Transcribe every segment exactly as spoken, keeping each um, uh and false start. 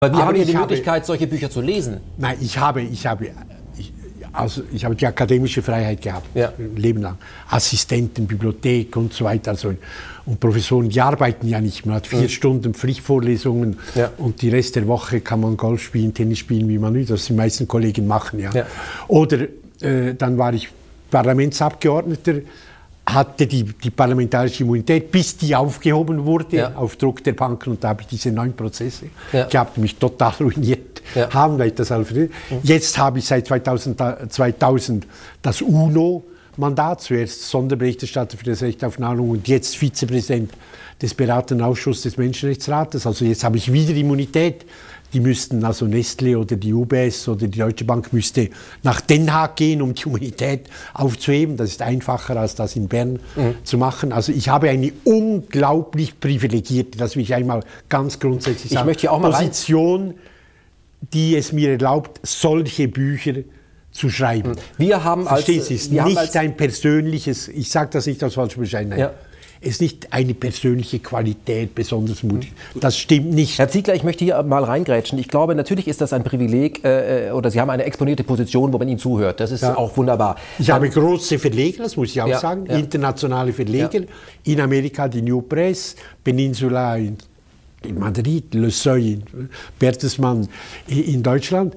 Weil wir Aber haben ja die habe, Möglichkeit, solche Bücher zu lesen. Nein, ich habe, ich habe, ich, also ich habe die akademische Freiheit gehabt, ja. ein Leben lang. Assistenten, Bibliothek und so weiter. Also, und Professoren, die arbeiten ja nicht. Man hat vier mhm. Stunden Pflichtvorlesungen ja. und die Rest der Woche kann man Golf spielen, Tennis spielen, wie man will. Das die meisten Kollegen machen. Ja. ja. Oder äh, dann war ich Parlamentsabgeordneter, hatte die, die parlamentarische Immunität, bis die aufgehoben wurde, ja. auf Druck der Banken. Und da habe ich diese neun Prozesse ja. gehabt, die mich total ruiniert ja. haben, weil ich das alles mhm. Jetzt habe ich seit zweitausend, zweitausend das UNO-Mandat, zuerst Sonderberichterstatter für das Recht auf Nahrung und jetzt Vizepräsident des beratenden Ausschusses des Menschenrechtsrates. Also jetzt habe ich wieder Immunität. Die müssten, also Nestlé oder die U B S oder die Deutsche Bank müsste nach Den Haag gehen, um die Immunität aufzuheben. Das ist einfacher, als das in Bern mhm. zu machen. Also ich habe eine unglaublich privilegierte, das will ich einmal ganz grundsätzlich sagen, ich möchte hier auch mal Position, die es mir erlaubt, solche Bücher zu schreiben. Wir haben als, Verstehst du, es ist wir nicht haben als ein persönliches, ich sage das nicht aus falscher Bescheidenheit, ja. Es ist nicht eine persönliche Qualität, besonders mutig. Das stimmt nicht. Herr Ziegler, ich möchte hier mal reingrätschen. Ich glaube, natürlich ist das ein Privileg, äh, oder Sie haben eine exponierte Position, wo man Ihnen zuhört. Das ist ja. auch wunderbar. Ich ähm, habe große Verleger, das muss ich auch ja, sagen, ja. internationale Verleger. Ja. In Amerika die New Press, Peninsula in, in Madrid, Le Seuil, Bertelsmann in Deutschland,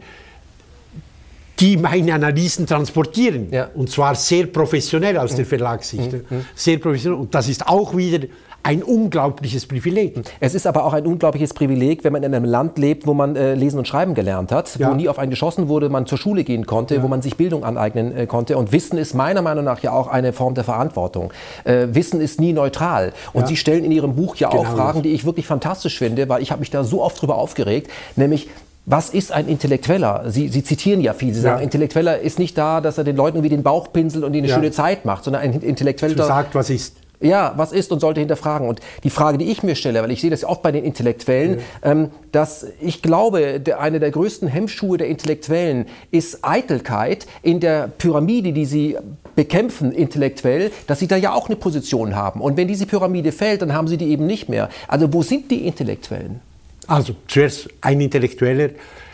die meine Analysen transportieren. Ja. Und zwar sehr professionell aus mhm. der Verlagssicht. Mhm. Sehr professionell. Und das ist auch wieder ein unglaubliches Privileg. Es ist aber auch ein unglaubliches Privileg, wenn man in einem Land lebt, wo man äh, lesen und schreiben gelernt hat, ja. wo nie auf einen geschossen wurde, man zur Schule gehen konnte, ja. wo man sich Bildung aneignen äh, konnte. Und Wissen ist meiner Meinung nach ja auch eine Form der Verantwortung. Äh, Wissen ist nie neutral. Und ja. Sie stellen in Ihrem Buch ja genau auch Fragen, die ich wirklich fantastisch finde, weil ich habe mich da so oft drüber aufgeregt, nämlich: Was ist ein Intellektueller? Sie, Sie zitieren ja viel. Sie sagen, ja. Intellektueller ist nicht da, dass er den Leuten irgendwie den Bauch pinselt und ihnen eine ja. schöne Zeit macht, sondern ein Intellektueller sagt, was ist. Ja, was ist und sollte hinterfragen. Und die Frage, die ich mir stelle, weil ich sehe das ja oft bei den Intellektuellen, ja. ähm, dass ich glaube, der, eine der größten Hemmschuhe der Intellektuellen ist Eitelkeit in der Pyramide, die sie bekämpfen intellektuell, dass sie da ja auch eine Position haben. Und wenn diese Pyramide fällt, dann haben sie die eben nicht mehr. Also wo sind die Intellektuellen? Also zuerst ein Intellektueller,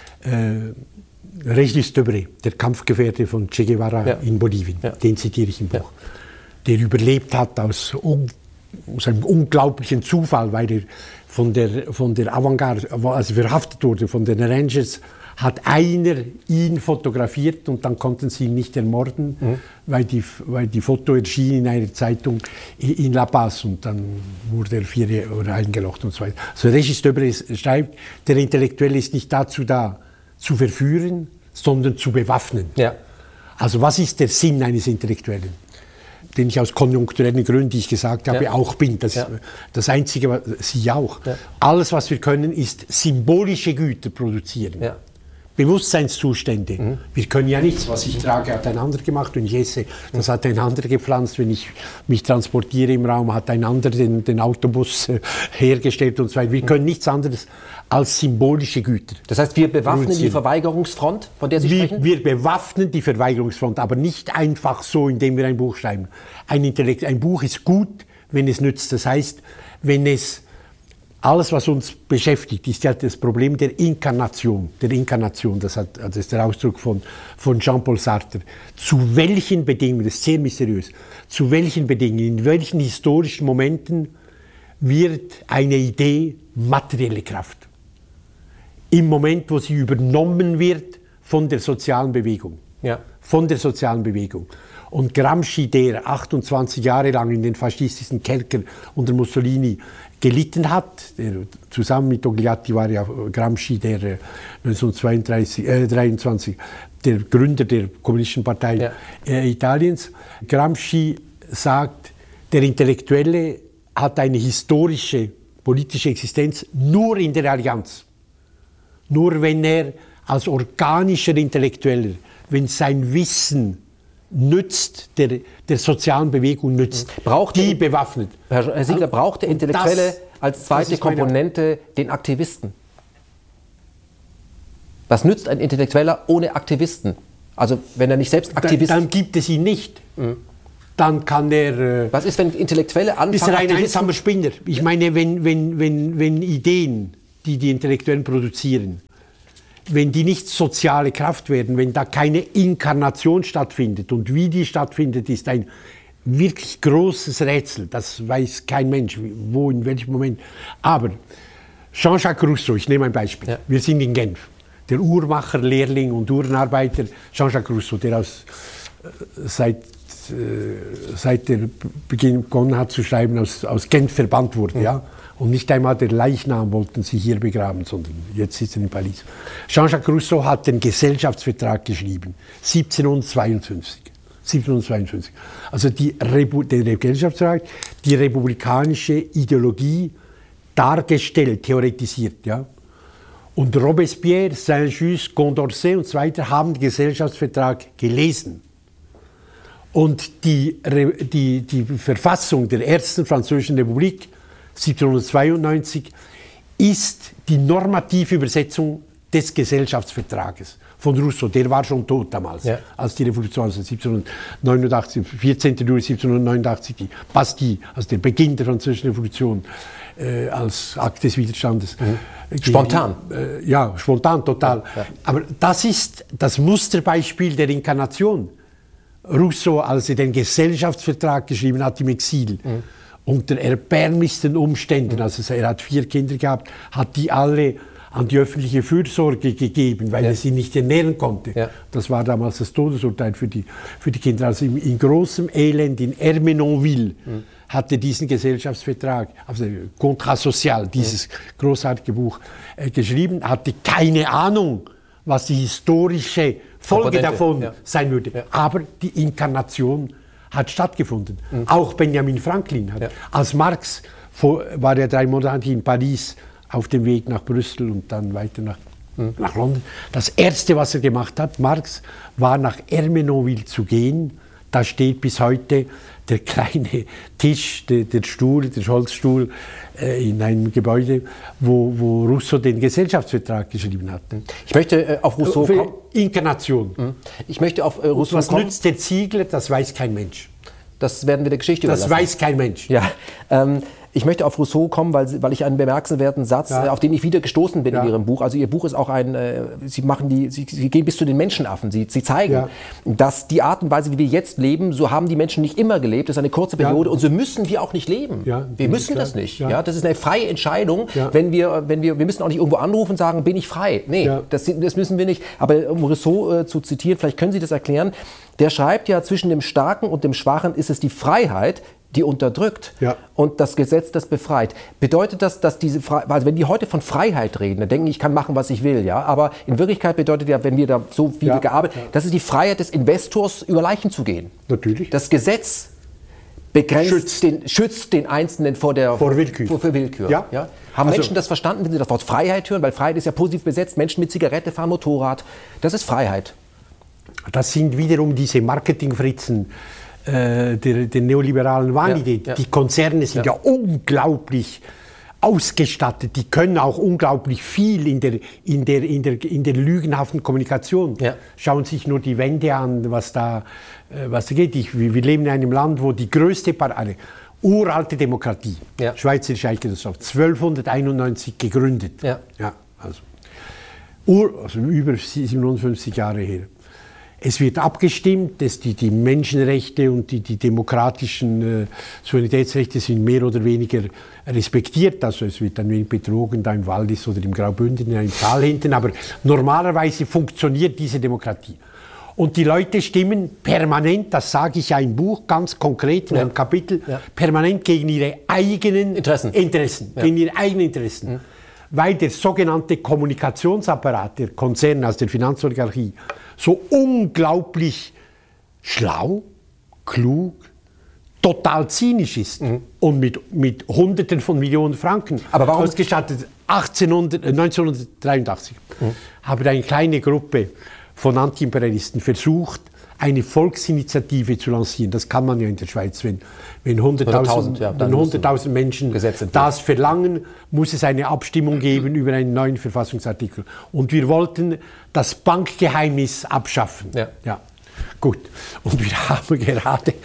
äh, Regis Debré, der Kampfgefährte von Che Guevara ja. in Bolivien, ja. den zitiere ich im Buch, ja. der überlebt hat aus, un, aus einem unglaublichen Zufall, weil er von der, von der Avantgarde, also verhaftet wurde, von den Rangers, hat einer ihn fotografiert und dann konnten sie ihn nicht ermorden, mhm. weil, die, weil die Foto erschien in einer Zeitung in La Paz und dann wurde er vier Jahre eingelocht und so weiter. Also Regis Debré schreibt, der Intellektuelle ist nicht dazu da, zu verführen, sondern zu bewaffnen. Ja. Also was ist der Sinn eines Intellektuellen? Den ich aus konjunkturellen Gründen, die ich gesagt habe, ja. auch bin. Das, ja. das Einzige, was Sie auch. Ja. Alles, was wir können, ist symbolische Güter produzieren. Ja. Bewusstseinszustände. Mhm. Wir können ja nichts, was ich trage, hat ein anderer gemacht und ich esse. Das hat ein anderer gepflanzt. Wenn ich mich transportiere im Raum, hat ein anderer den, den Autobus äh, hergestellt und so weiter. Wir können nichts anderes als symbolische Güter. Das heißt, wir bewaffnen die Verweigerungsfront, von der Sie wir, sprechen? Wir bewaffnen die Verweigerungsfront, aber nicht einfach so, indem wir ein Buch schreiben. Ein, Intellekt, ein Buch ist gut, wenn es nützt. Das heißt, wenn es alles, was uns beschäftigt, ist ja das Problem der Inkarnation. Der Inkarnation, das, hat, das ist der Ausdruck von, von Jean-Paul Sartre. Zu welchen Bedingungen, das ist sehr mysteriös, zu welchen Bedingungen, in welchen historischen Momenten wird eine Idee materielle Kraft? Im Moment, wo sie übernommen wird von der sozialen Bewegung. Ja. Von der sozialen Bewegung. Und Gramsci, der achtundzwanzig Jahre lang in den faschistischen Kerkern unter Mussolini gelitten hat, der, zusammen mit Togliatti war ja Gramsci, der neunzehnhundertdreiundzwanzig, der Gründer der Kommunistischen Partei ja. äh, Italiens. Gramsci sagt, der Intellektuelle hat eine historische politische Existenz nur in der Allianz. Nur wenn er als organischer Intellektueller, wenn sein Wissen nützt, der, der sozialen Bewegung nützt, braucht die bewaffnet. Herr Ziegler, braucht der Intellektuelle das, als zweite Komponente den Aktivisten? Was nützt ein Intellektueller ohne Aktivisten? Also wenn er nicht selbst Aktivist... Dann, dann gibt es ihn nicht. Mhm. Dann kann er... Was ist, wenn Intellektuelle anfangen... Ist er ein einsamer Spinner? Ich meine, wenn, wenn, wenn, wenn Ideen die die Intellektuellen produzieren, wenn die nicht soziale Kraft werden, wenn da keine Inkarnation stattfindet und wie die stattfindet, ist ein wirklich großes Rätsel. Das weiß kein Mensch, wo, in welchem Moment. Aber Jean-Jacques Rousseau, ich nehme ein Beispiel. Ja. Wir sind in Genf. Der Uhrmacher, Lehrling und Uhrenarbeiter Jean-Jacques Rousseau, der aus, seit, seit er begonnen hat zu schreiben, aus, aus Genf verbannt wurde. Mhm. Ja? Und nicht einmal der Leichnam wollten sie hier begraben, sondern jetzt ist er in Paris. Jean-Jacques Rousseau hat den Gesellschaftsvertrag geschrieben, siebzehnhundertzweiundfünfzig. siebzehnhundertzweiundfünfzig. Also die Rebu- der Gesellschaftsvertrag, die republikanische Ideologie dargestellt, theoretisiert. Ja? Und Robespierre, Saint-Just, Condorcet und so weiter haben den Gesellschaftsvertrag gelesen. Und die, die, die Verfassung der ersten Französischen Republik siebzehnhundertzweiundneunzig ist die normative Übersetzung des Gesellschaftsvertrages von Rousseau. Der war schon tot damals, ja. als die Revolution, also siebzehnhundertneunundachtzig, vierzehnten Juli siebzehnhundertneunundachtzig, die Bastille, also der Beginn der Französischen Revolution, äh, als Akt des Widerstandes. Mhm. Spontan. Die, äh, ja, spontan, total. Ja, ja. Aber das ist das Musterbeispiel der Inkarnation. Rousseau, als er den Gesellschaftsvertrag geschrieben hat im Exil, mhm. unter erbärmlichsten Umständen, also er hat vier Kinder gehabt, hat die alle an die öffentliche Fürsorge gegeben, weil ja. er sie nicht ernähren konnte. Ja. Das war damals das Todesurteil für die, für die Kinder. Also in, in großem Elend in Ermenonville mhm. hat er diesen Gesellschaftsvertrag, also Contrat Social, dieses mhm. großartige Buch äh, geschrieben, hatte keine Ahnung, was die historische Folge Patente. davon ja. sein würde. Ja. Aber die Inkarnation hat stattgefunden. Mhm. Auch Benjamin Franklin hat. Ja. Als Marx vor, war er drei Monate in Paris auf dem Weg nach Brüssel und dann weiter nach, mhm. nach London. Das Erste, was er gemacht hat, Marx, war nach Ermenonville zu gehen. Da steht bis heute der kleine Tisch, der, der Stuhl, der Holzstuhl äh, in einem Gebäude, wo, wo Rousseau den Gesellschaftsvertrag geschrieben hat. Ich möchte äh, auf Rousseau Für kommen. Inkarnation. Mhm. Ich möchte auf äh, Rousseau was kommen. nützt der Ziegler? Das weiß kein Mensch. Das werden wir der Geschichte das überlassen. Das weiß kein Mensch. Ja. Ähm, Ich möchte auf Rousseau kommen, weil, weil ich einen bemerkenswerten Satz, ja. auf den ich wieder gestoßen bin ja. in Ihrem Buch. Also Ihr Buch ist auch ein, äh, Sie machen die, Sie, Sie gehen bis zu den Menschenaffen. Sie, Sie zeigen, ja. dass die Art und Weise, wie wir jetzt leben, so haben die Menschen nicht immer gelebt. Das ist eine kurze Periode ja. und so müssen wir auch nicht leben. Ja. Wir müssen das nicht. Ja. Ja, das ist eine freie Entscheidung. Ja. Wenn wir, wenn wir, wir müssen auch nicht irgendwo anrufen und sagen, bin ich frei. Nee, ja. das, das müssen wir nicht. Aber um Rousseau äh, zu zitieren, vielleicht können Sie das erklären. Der schreibt ja, zwischen dem Starken und dem Schwachen ist es die Freiheit, die unterdrückt ja. und das Gesetz, das befreit. Bedeutet das, dass diese Freiheit, also wenn die heute von Freiheit reden, dann denken, ich kann machen, was ich will, ja, aber in Wirklichkeit bedeutet ja, wenn wir da so viel ja. gearbeitet, ja. das ist die Freiheit des Investors, über Leichen zu gehen. Natürlich. Das Gesetz begrenzt schützt den, schützt den Einzelnen vor der vor Willkür. Vor, vor Willkür. Ja. Ja? Haben also, Menschen das verstanden, wenn sie das Wort Freiheit hören? Weil Freiheit ist ja positiv besetzt. Menschen mit Zigarette fahren Motorrad. Das ist Freiheit. Das sind wiederum diese Marketingfritzen äh, der, der neoliberalen Wahnidee. Ja, ja. Die Konzerne sind ja. ja unglaublich ausgestattet. Die können auch unglaublich viel in der, in der, in der, in der lügenhaften Kommunikation. Ja. Schauen Sie sich nur die Wende an, was da, was da geht. Ich, wir leben in einem Land, wo die größte Partei, uralte Demokratie, ja. Schweizerische Eidgenossenschaft, zwölfhunderteinundneunzig gegründet. Ja. Ja, also, ur, also über siebenundfünfzig Jahre her. Es wird abgestimmt, dass die, die Menschenrechte und die, die demokratischen äh, Souveränitätsrechte sind mehr oder weniger respektiert. Also es wird ein wenig betrogen, da im Wallis oder im Graubünden, in einem Tal hinten. Aber normalerweise funktioniert diese Demokratie. Und die Leute stimmen permanent, das sage ich ja im Buch ganz konkret in ja. einem Kapitel, ja. permanent gegen ihre eigenen Interessen, Interessen ja. gegen ihre eigenen Interessen. Mhm. Weil der sogenannte Kommunikationsapparat der Konzerne aus der Finanzoligarchie so unglaublich schlau, klug, total zynisch ist mhm. und mit, mit Hunderten von Millionen Franken Aber warum ausgestattet. achtzehnhundert, äh, neunzehnhundertdreiundachtzig mhm. habe eine kleine Gruppe von Antiimperialisten versucht, eine Volksinitiative zu lancieren. Das kann man ja in der Schweiz, wenn, wenn hunderttausend ja, hunderttausend Menschen das verlangen, muss es eine Abstimmung geben über einen neuen Verfassungsartikel. Und wir wollten das Bankgeheimnis abschaffen. Ja. Ja. Gut. Und wir haben gerade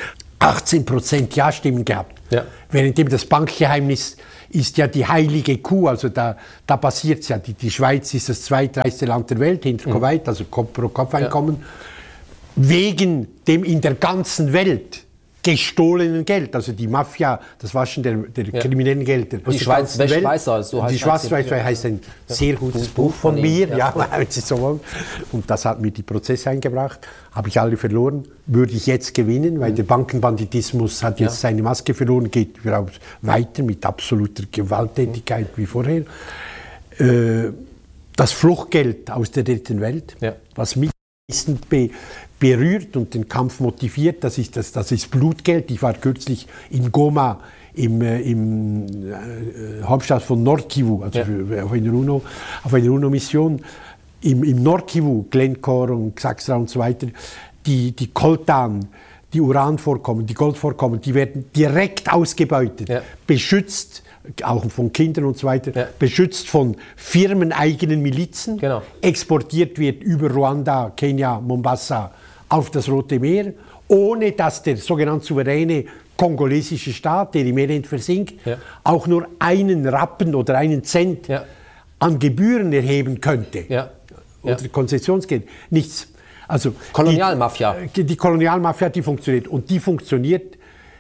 achtzehn Prozent Ja-Stimmen gehabt. Ja. Währenddem das Bankgeheimnis ist ja die heilige Kuh, also da, da passiert es ja. Die, die Schweiz ist das zweitreichste Land der Welt, hinter mhm. Kuwait, also Pro-Kopf-Einkommen, ja. wegen dem in der ganzen Welt gestohlenen Geld, also die Mafia, das Waschen der, der ja. kriminellen Gelder. Die Schweiz wäscht weißer, so heißt Die Schweiz wäscht weißer heißt ein ja. sehr gutes Buch, Buch von, von mir, ja, ja, wenn Sie so wollen. Und das hat mir die Prozesse eingebracht, habe ich alle verloren, würde ich jetzt gewinnen, weil mhm. der Bankenbanditismus hat jetzt ja. seine Maske verloren, geht überhaupt weiter mit absoluter Gewalttätigkeit mhm. wie vorher. Äh, das Fluchtgeld aus der dritten Welt, ja. was mich be berührt und den Kampf motiviert, das ist, das, das ist Blutgeld. Ich war kürzlich in Goma, im, äh, im äh, Hauptstadt von Nord-Kivu, also ja. für, auf einer UNO, auf einer UNO-Mission, im, im Nord-Kivu, Glencore und Xaxra und so weiter, die, die Coltan, die Uranvorkommen, die Goldvorkommen, die werden direkt ausgebeutet, ja. beschützt, auch von Kindern und so weiter, ja. beschützt von firmeneigenen Milizen, genau. exportiert wird über Ruanda, Kenia, Mombasa auf das Rote Meer, ohne dass der sogenannte souveräne kongolesische Staat, der im Elend versinkt, ja. auch nur einen Rappen oder einen Cent ja. an Gebühren erheben könnte. Ja. Oder ja. Konzessionsgeld. Nichts. Also Kolonialmafia. Die, die Kolonialmafia, die funktioniert. Und die funktioniert.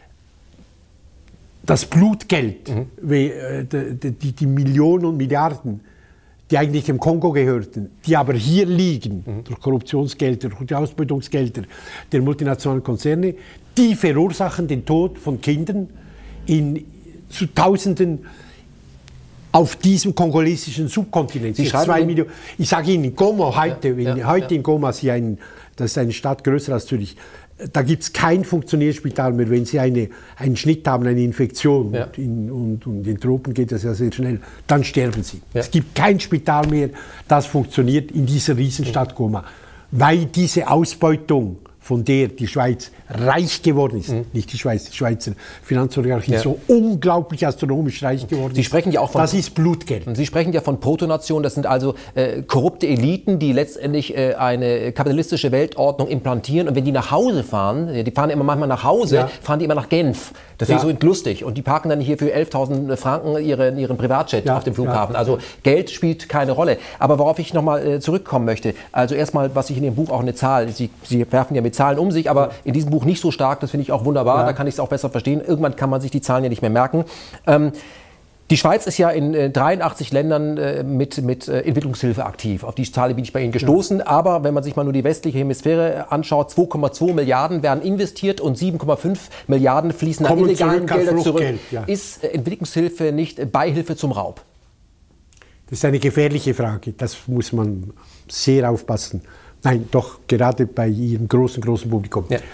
Das Blutgeld, mhm. wie, äh, die, die, die Millionen und Milliarden, die eigentlich dem Kongo gehörten, die aber hier liegen, mhm. durch Korruptionsgelder, durch die Ausbeutungsgelder der multinationalen Konzerne, die verursachen den Tod von Kindern in, zu Tausenden auf diesem kongolesischen Subkontinent. Sie zwei Millionen. Ich sage Ihnen, in Goma, heute, ja, ja, in, heute ja. in Goma, Sie ein, das ist eine Stadt größer als Zürich, da gibt es kein Funktionärspital mehr, wenn Sie eine, einen Schnitt haben, eine Infektion, ja. und, in, und, und in den Tropen geht das ja sehr schnell, dann sterben Sie. Ja. Es gibt kein Spital mehr, das funktioniert in dieser Riesenstadt Goma, weil diese Ausbeutung, von der die Schweiz reich geworden ist, mhm. nicht die Schweiz, die Schweizer Finanzoligarchie, ja. so unglaublich astronomisch reich geworden Sie ist. Sprechen ja auch von, das ist Blutgeld. Sie sprechen ja von Protonationen, das sind also äh, korrupte Eliten, die letztendlich äh, eine kapitalistische Weltordnung implantieren. Und wenn die nach Hause fahren, die fahren immer manchmal nach Hause, ja. fahren die immer nach Genf. Das finde ja. ich so lustig. Und die parken dann hier für elftausend Franken ihren, ihren Privatjet ja. auf dem Flughafen. Ja. Also Geld spielt keine Rolle. Aber worauf ich nochmal äh, zurückkommen möchte, also erstmal, was ich in dem Buch auch eine Zahl, Sie, Sie werfen ja mit Zahlen um sich, aber in diesem Buch nicht so stark, das finde ich auch wunderbar, ja. da kann ich es auch besser verstehen. Irgendwann kann man sich die Zahlen ja nicht mehr merken. Ähm, die Schweiz ist ja in äh, dreiundachtzig Ländern äh, mit, mit äh, Entwicklungshilfe aktiv. Auf die Zahl bin ich bei Ihnen gestoßen. Ja. Aber wenn man sich mal nur die westliche Hemisphäre anschaut, zwei Komma zwei Milliarden werden investiert und sieben Komma fünf Milliarden fließen an illegalen Geldern zurück. Ja. Ist äh, Entwicklungshilfe nicht äh, Beihilfe zum Raub? Das ist eine gefährliche Frage. Das muss man sehr aufpassen. Nein, doch, gerade bei Ihrem großen, großen Publikum. Ja.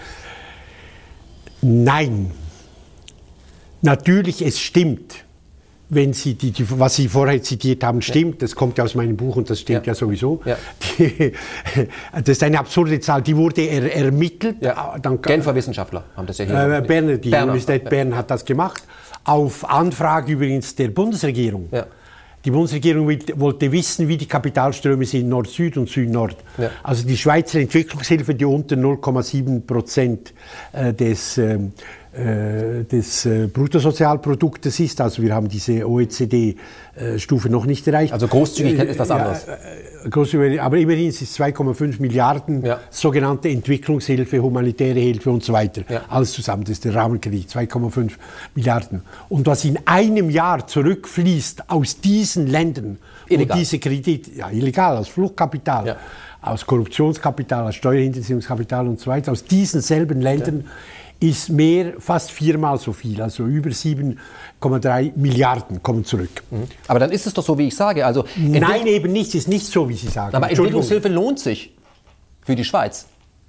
Nein. Natürlich, es stimmt, wenn Sie, die, die, was Sie vorher zitiert haben, stimmt. Ja. Das kommt ja aus meinem Buch und das stimmt ja, ja sowieso. Ja. Die, das ist eine absurde Zahl, die wurde er, ermittelt. Ja. Dann, Genfer Wissenschaftler haben das ja hier. Äh, Bern, die Berner. Universität Bern hat das gemacht, auf Anfrage übrigens der Bundesregierung. Ja. Die Bundesregierung wollte wissen, wie die Kapitalströme sind, Nord-Süd und Süd-Nord. Ja. Also die Schweizer Entwicklungshilfe, die unter null Komma sieben Prozent des, äh, des äh, Bruttosozialproduktes ist. Also wir haben diese O E C D-Stufe noch nicht erreicht. Also Großzügigkeit ist was anderes. Ja, großzügig, aber immerhin ist es zwei Komma fünf Milliarden, ja. sogenannte Entwicklungshilfe, humanitäre Hilfe und so weiter. Ja. Alles zusammen, das ist der Rahmenkredit, zwei Komma fünf Milliarden. Und was in einem Jahr zurückfließt aus diesen Ländern, illegal. Und diese Kredite, ja illegal, aus Fluchtkapital, ja. aus Korruptionskapital, aus Steuerhinterziehungskapital und so weiter, aus diesen selben Ländern, ja. ist mehr, fast viermal so viel, also über sieben Komma drei Milliarden kommen zurück. Mhm. Aber dann ist es doch so, wie ich sage. Also Nein, eben nicht, es ist nicht so, wie Sie sagen. Aber Entwicklungshilfe lohnt sich für die Schweiz.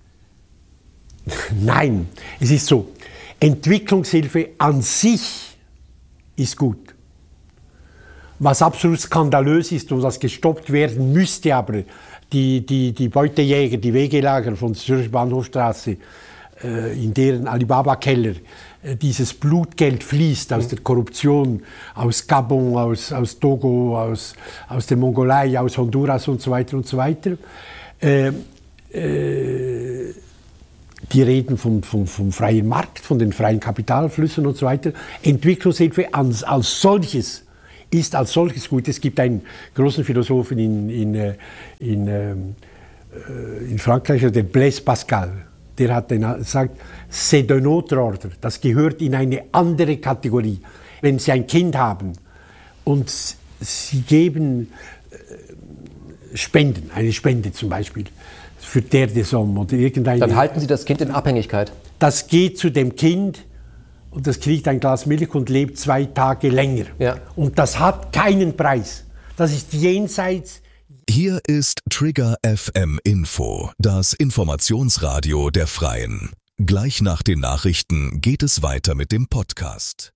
Nein, es ist so, Entwicklungshilfe an sich ist gut. Was absolut skandalös ist und was gestoppt werden müsste, aber die, die, die Beutejäger, die Wegelager von der Zürcher Bahnhofstraße, in deren Alibaba-Keller dieses Blutgeld fließt aus der Korruption, aus Gabon, aus, aus Togo, aus, aus der Mongolei, aus Honduras und so weiter und so weiter. Äh, äh, die reden vom, vom, vom freien Markt, von den freien Kapitalflüssen und so weiter. Entwicklungshilfe als, als solches ist als solches gut. Es gibt einen großen Philosophen in, in, in, in Frankreich, der Blaise Pascal, der hat gesagt, c'est d'un autre ordre, das gehört in eine andere Kategorie. Wenn Sie ein Kind haben und Sie geben Spenden, eine Spende zum Beispiel, für Terre des Hommes oder irgendeine... Dann halten Sie das Kind in Abhängigkeit. Das geht zu dem Kind und das kriegt ein Glas Milch und lebt zwei Tage länger. Ja. Und das hat keinen Preis. Das ist jenseits... Hier ist Trigger F M Info, das Informationsradio der Freien. Gleich nach den Nachrichten geht es weiter mit dem Podcast.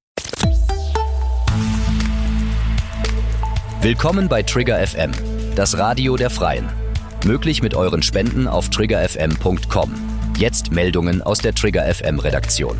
Willkommen bei Trigger F M, das Radio der Freien. Möglich mit euren Spenden auf trigger f m punkt com. Jetzt Meldungen aus der Trigger F M Redaktion.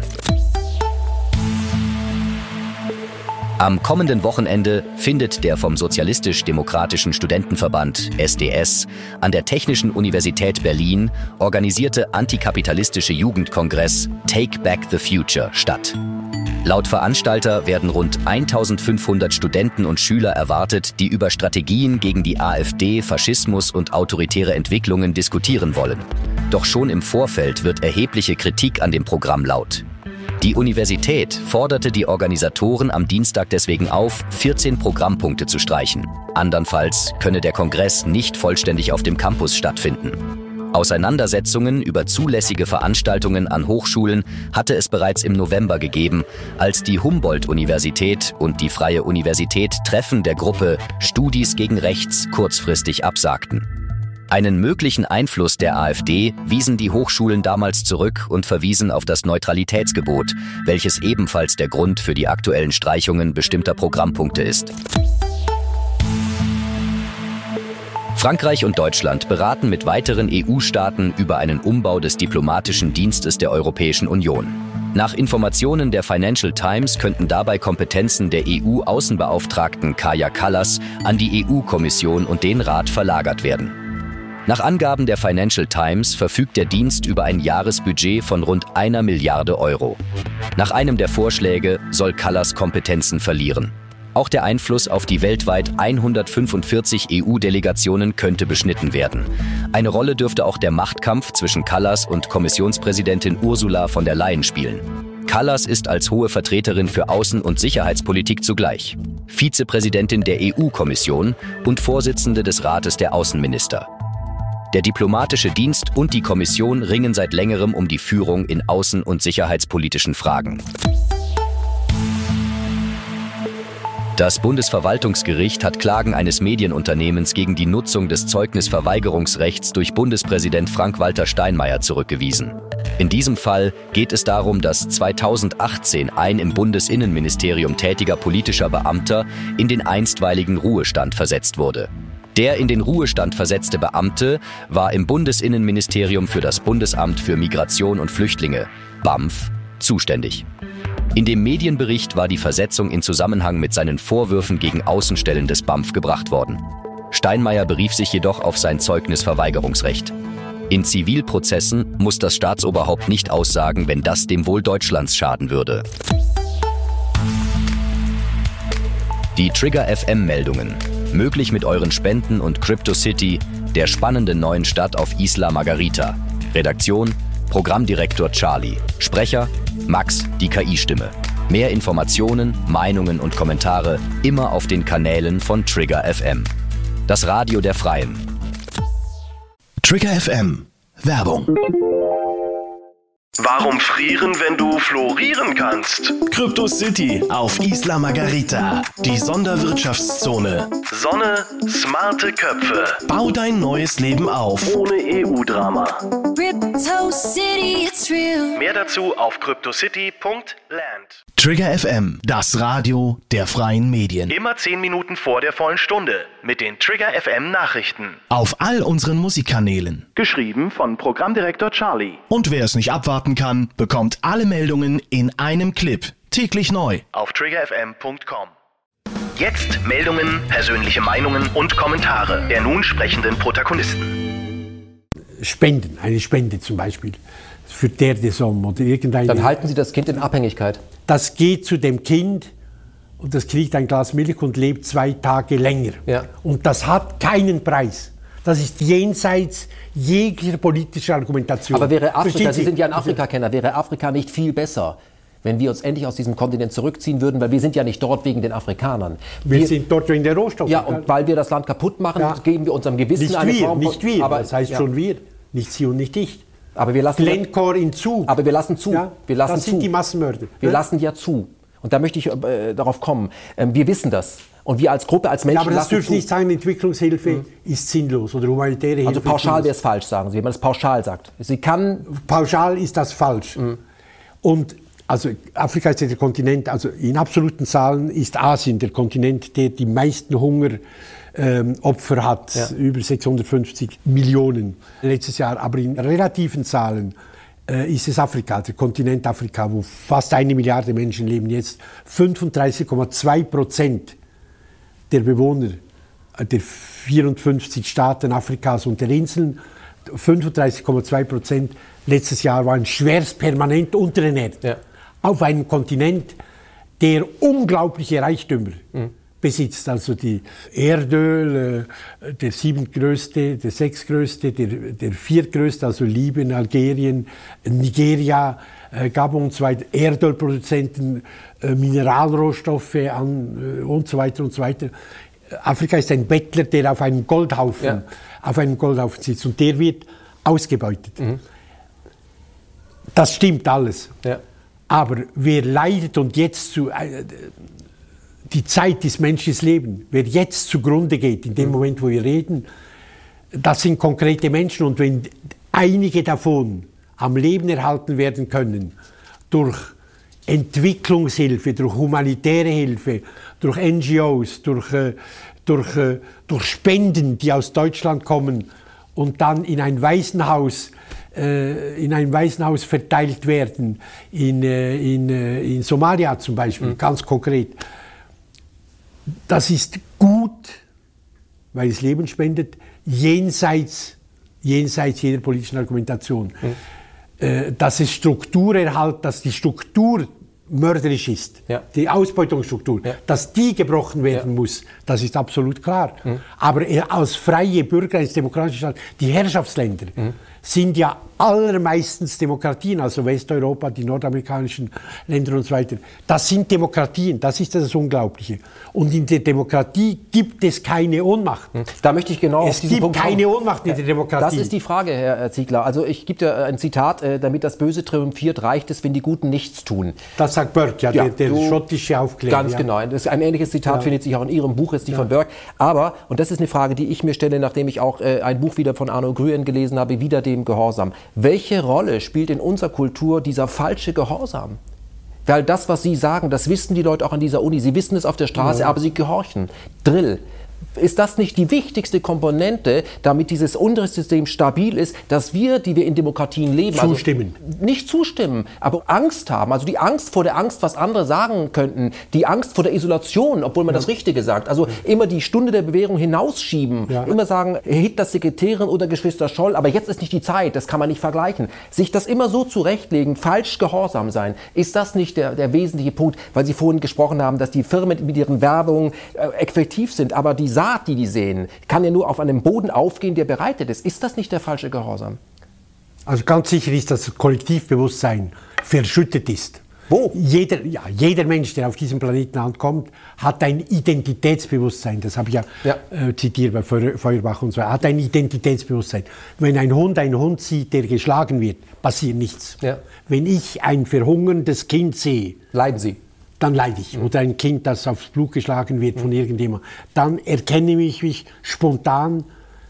Am kommenden Wochenende findet der vom Sozialistisch-Demokratischen Studentenverband S D S an der Technischen Universität Berlin organisierte antikapitalistische Jugendkongress Take Back the Future statt. Laut Veranstalter werden rund eintausendfünfhundert Studenten und Schüler erwartet, die über Strategien gegen die AfD, Faschismus und autoritäre Entwicklungen diskutieren wollen. Doch schon im Vorfeld wird erhebliche Kritik an dem Programm laut. Die Universität forderte die Organisatoren am Dienstag deswegen auf, vierzehn Programmpunkte zu streichen. Andernfalls könne der Kongress nicht vollständig auf dem Campus stattfinden. Auseinandersetzungen über zulässige Veranstaltungen an Hochschulen hatte es bereits im November gegeben, als die Humboldt-Universität und die Freie Universität Treffen der Gruppe Studis gegen Rechts kurzfristig absagten. Einen möglichen Einfluss der AfD wiesen die Hochschulen damals zurück und verwiesen auf das Neutralitätsgebot, welches ebenfalls der Grund für die aktuellen Streichungen bestimmter Programmpunkte ist. Frankreich und Deutschland beraten mit weiteren E U-Staaten über einen Umbau des diplomatischen Dienstes der Europäischen Union. Nach Informationen der Financial Times könnten dabei Kompetenzen der E U-Außenbeauftragten Kaja Kallas an die E U-Kommission und den Rat verlagert werden. Nach Angaben der Financial Times verfügt der Dienst über ein Jahresbudget von rund einer Milliarde Euro. Nach einem der Vorschläge soll Kallas Kompetenzen verlieren. Auch der Einfluss auf die weltweit hundertfünfundvierzig E U-Delegationen könnte beschnitten werden. Eine Rolle dürfte auch der Machtkampf zwischen Kallas und Kommissionspräsidentin Ursula von der Leyen spielen. Kallas ist als hohe Vertreterin für Außen- und Sicherheitspolitik zugleich Vizepräsidentin der E U-Kommission und Vorsitzende des Rates der Außenminister. Der diplomatische Dienst und die Kommission ringen seit längerem um die Führung in außen- und sicherheitspolitischen Fragen. Das Bundesverwaltungsgericht hat Klagen eines Medienunternehmens gegen die Nutzung des Zeugnisverweigerungsrechts durch Bundespräsident Frank-Walter Steinmeier zurückgewiesen. In diesem Fall geht es darum, dass zweitausendachtzehn ein im Bundesinnenministerium tätiger politischer Beamter in den einstweiligen Ruhestand versetzt wurde. Der in den Ruhestand versetzte Beamte war im Bundesinnenministerium für das Bundesamt für Migration und Flüchtlinge, B A M F, zuständig. In dem Medienbericht war die Versetzung in Zusammenhang mit seinen Vorwürfen gegen Außenstellen des B A M F gebracht worden. Steinmeier berief sich jedoch auf sein Zeugnisverweigerungsrecht. In Zivilprozessen muss das Staatsoberhaupt nicht aussagen, wenn das dem Wohl Deutschlands schaden würde. Die Trigger F M-Meldungen. Möglich mit euren Spenden und CryptoCity, der spannenden neuen Stadt auf Isla Margarita. Redaktion: Programmdirektor Charlie. Sprecher: Max, die K I-Stimme. Mehr Informationen, Meinungen und Kommentare immer auf den Kanälen von Trigger F M. Das Radio der Freien. Trigger F M. Werbung. Warum frieren, wenn du florieren kannst? CryptoCity auf Isla Margarita, die Sonderwirtschaftszone. Sonne, smarte Köpfe. Bau dein neues Leben auf. Ohne E U-Drama. CryptoCity, it's real. Mehr dazu auf cryptocity punkt land. Trigger F M, das Radio der freien Medien. Immer zehn Minuten vor der vollen Stunde mit den Trigger F M Nachrichten. Auf all unseren Musikkanälen. Geschrieben von Programmdirektor Charlie. Und wer es nicht abwarten kann, bekommt alle Meldungen in einem Clip. Täglich neu. Auf trigger f m punkt com. Jetzt Meldungen, persönliche Meinungen und Kommentare der nun sprechenden Protagonisten. Spenden, eine Spende zum Beispiel, für Terre des Hommes oder irgendeine... Dann halten Sie das Kind in Abhängigkeit. Das geht zu dem Kind und das kriegt ein Glas Milch und lebt zwei Tage länger. Ja. Und das hat keinen Preis. Das ist jenseits jeglicher politischer Argumentation. Aber wäre Afrika, Sie? Sie sind ja ein Afrikakenner, wäre Afrika nicht viel besser, wenn wir uns endlich aus diesem Kontinent zurückziehen würden, weil wir sind ja nicht dort wegen den Afrikanern. Wir, wir sind dort wegen der Rohstoffe. Ja, und weil wir das Land kaputt machen, ja. geben wir unserem Gewissen nicht eine wir, Form von... Nicht wir, aber, das heißt ja. schon wir, nicht Sie und nicht ich. Aber wir lassen... Glencore in zu. Aber wir lassen zu. Ja, wir lassen das sind zu. die Massenmörder. Wir ja? lassen ja zu. Und da möchte ich äh, darauf kommen. Ähm, wir wissen das. Und wir als Gruppe, als Menschen ja, aber das lassen dürfen zu. nicht sagen, Entwicklungshilfe mhm. ist sinnlos oder humanitäre Hilfe. Also pauschal wäre es falsch, sagen Sie, wenn man es pauschal sagt. Sie kann... Pauschal ist das falsch. Mhm. Und also Afrika ist ja der Kontinent, also in absoluten Zahlen ist Asien der Kontinent, der die meisten Hungeropfer ähm, hat, ja. über sechshundertfünfzig Millionen letztes Jahr. Aber in relativen Zahlen äh, ist es Afrika, der Kontinent Afrika, wo fast eine Milliarde Menschen leben jetzt. fünfunddreißig Komma zwei Prozent der Bewohner der vierundfünfzig Staaten Afrikas und der Inseln, fünfunddreißig Komma zwei Prozent letztes Jahr waren schwerst permanent unterernährt. Ja. Auf einem Kontinent, der unglaubliche Reichtümer mhm. besitzt. Also die Erdöl, äh, der siebentgrößte, der sechstgrößte, der, der viertgrößte, also Libyen, Algerien, Nigeria, äh, Gabon und so weiter, Erdölproduzenten, äh, Mineralrohstoffe an, äh, und so weiter und so weiter. Afrika ist ein Bettler, der auf einem Goldhaufen, ja. auf einem Goldhaufen sitzt und der wird ausgebeutet. Mhm. Das stimmt alles. Ja. Aber wer leidet und jetzt zu, äh, die Zeit des menschlichen Lebens, wer jetzt zugrunde geht, in dem mhm. Moment, wo wir reden, das sind konkrete Menschen. Und wenn einige davon am Leben erhalten werden können, durch Entwicklungshilfe, durch humanitäre Hilfe, durch N G Os, durch, äh, durch, äh, durch Spenden, die aus Deutschland kommen und dann in ein Waisenhaus in ein Waisenhaus verteilt werden, in, in, in Somalia zum Beispiel, mhm. ganz konkret. Das ist gut, weil es Leben spendet, jenseits, jenseits jeder politischen Argumentation. Mhm. Dass es Struktur erhält, dass die Struktur mörderisch ist, ja. die Ausbeutungsstruktur, ja. dass die gebrochen werden ja. muss, das ist absolut klar. Mhm. Aber als freie Bürger eines demokratischen Staates, die Herrschaftsländer, mhm. sind ja allermeistens Demokratien, also Westeuropa, die nordamerikanischen Länder und so weiter. Das sind Demokratien, das ist das Unglaubliche. Und in der Demokratie gibt es keine Ohnmacht. Da möchte ich genau es auf diesen Punkt kommen. Es gibt keine kommen. Ohnmacht in der Demokratie. Das ist die Frage, Herr Ziegler. Also ich gebe dir ein Zitat, damit das Böse triumphiert, reicht es, wenn die Guten nichts tun. Das sagt Burke, ja, ja der, der schottische Aufklärer. Ganz ja. genau. Das ein ähnliches Zitat ja. findet sich auch in Ihrem Buch, jetzt nicht ja. von Burke. Aber, und das ist eine Frage, die ich mir stelle, nachdem ich auch äh, ein Buch wieder von Arno Gruen gelesen habe, Wider dem Gehorsam. Welche Rolle spielt in unserer Kultur dieser falsche Gehorsam? Weil das, was Sie sagen, das wissen die Leute auch an dieser Uni. Sie wissen es auf der Straße, ja. aber sie gehorchen. Drill. Ist das nicht die wichtigste Komponente, damit dieses Unterrichtssystem stabil ist, dass wir, die wir in Demokratien leben, zustimmen. Also nicht zustimmen, aber Angst haben, also die Angst vor der Angst, was andere sagen könnten, die Angst vor der Isolation, obwohl man ja. das Richtige sagt, also immer die Stunde der Bewährung hinausschieben, ja. immer sagen, Hitlers Sekretärin oder Geschwister Scholl, aber jetzt ist nicht die Zeit, das kann man nicht vergleichen. Sich das immer so zurechtlegen, falsch gehorsam sein, ist das nicht der, der wesentliche Punkt, weil Sie vorhin gesprochen haben, dass die Firmen mit ihren Werbungen äh, effektiv sind, aber die Saat, die die sehen, kann ja nur auf einem Boden aufgehen, der bereitet ist. Ist das nicht der falsche Gehorsam? Also ganz sicher ist, dass das Kollektivbewusstsein verschüttet ist. Wo? Jeder, ja, jeder Mensch, der auf diesem Planeten ankommt, hat ein Identitätsbewusstsein. Das habe ich ja, ja. Äh, zitiert bei Feuerbach und so. Hat ein Identitätsbewusstsein. Wenn ein Hund einen Hund sieht, der geschlagen wird, passiert nichts. Ja. Wenn ich ein verhungerndes Kind sehe, leiden Sie. Dann leide ich. Mhm. Oder ein Kind, das aufs Blut geschlagen wird von mhm. irgendjemandem. Dann erkenne ich mich spontan,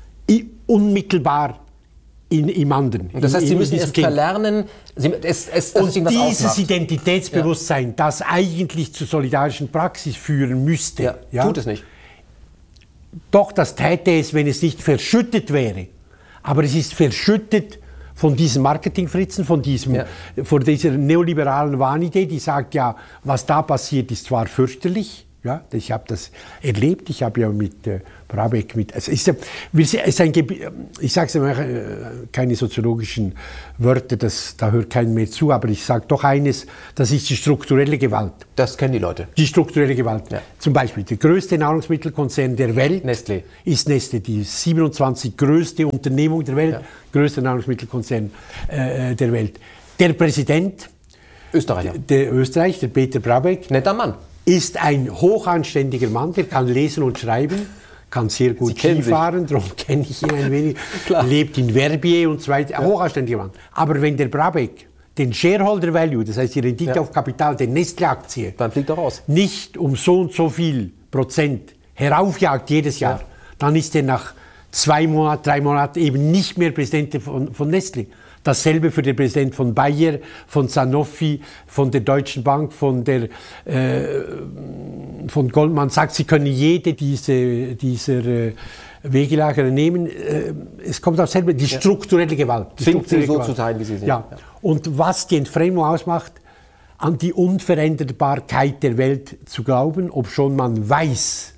unmittelbar in, im anderen. Und das heißt, in, Sie müssen es kind. verlernen, Sie, es, es, dass und es Ihnen was dieses ausmacht. Identitätsbewusstsein, ja. das eigentlich zur solidarischen Praxis führen müsste. Ja. Ja? Tut es nicht. Doch, das täte es, wenn es nicht verschüttet wäre. Aber es ist verschüttet von diesen Marketingfritzen, von, diesem, ja. von dieser neoliberalen Wahnidee, die sagt, ja, was da passiert, ist zwar fürchterlich, Ja, ich habe das erlebt. Ich habe ja mit äh, Brabeck, mit, also ist, ist ein, ich sage es immer, äh, keine soziologischen Wörter, das, da hört keiner mehr zu, aber ich sage doch eines, das ist die strukturelle Gewalt. Das kennen die Leute. Die strukturelle Gewalt. Ja. Zum Beispiel, der größte Nahrungsmittelkonzern der Welt Nestlé. ist Nestlé, die siebenundzwanzig größte Unternehmung der Welt, ja. größte Nahrungsmittelkonzern äh, der Welt. Der Präsident Österreicher. Der, der Österreich, der Peter Brabeck, netter Mann, ist ein hochanständiger Mann, der kann lesen und schreiben, kann sehr gut Skifahren, darum kenne ich ihn ein wenig, lebt in Verbier und so weiter, ja. hochanständiger Mann. Aber wenn der Brabeck den Shareholder Value, das heißt die Rendite ja. auf Kapital der Nestle-Aktie, dann fliegt er raus. Nicht um so und so viel Prozent heraufjagt jedes Jahr, ja. dann ist er nach zwei Monaten, drei Monaten eben nicht mehr Präsident von, von Nestle. Dasselbe für den Präsident von Bayer, von Sanofi, von der Deutschen Bank, von, der, äh, von Goldman Sachs. Sie können jede diese, dieser äh, Wegelager nehmen. Äh, es kommt auf selber die ja. strukturelle Gewalt. Die Zwingt sie so Gewalt. zu sein, wie sie sind. Ja. Ja. Und was die Entfremdung ausmacht, an die Unveränderbarkeit der Welt zu glauben, obschon man weiß,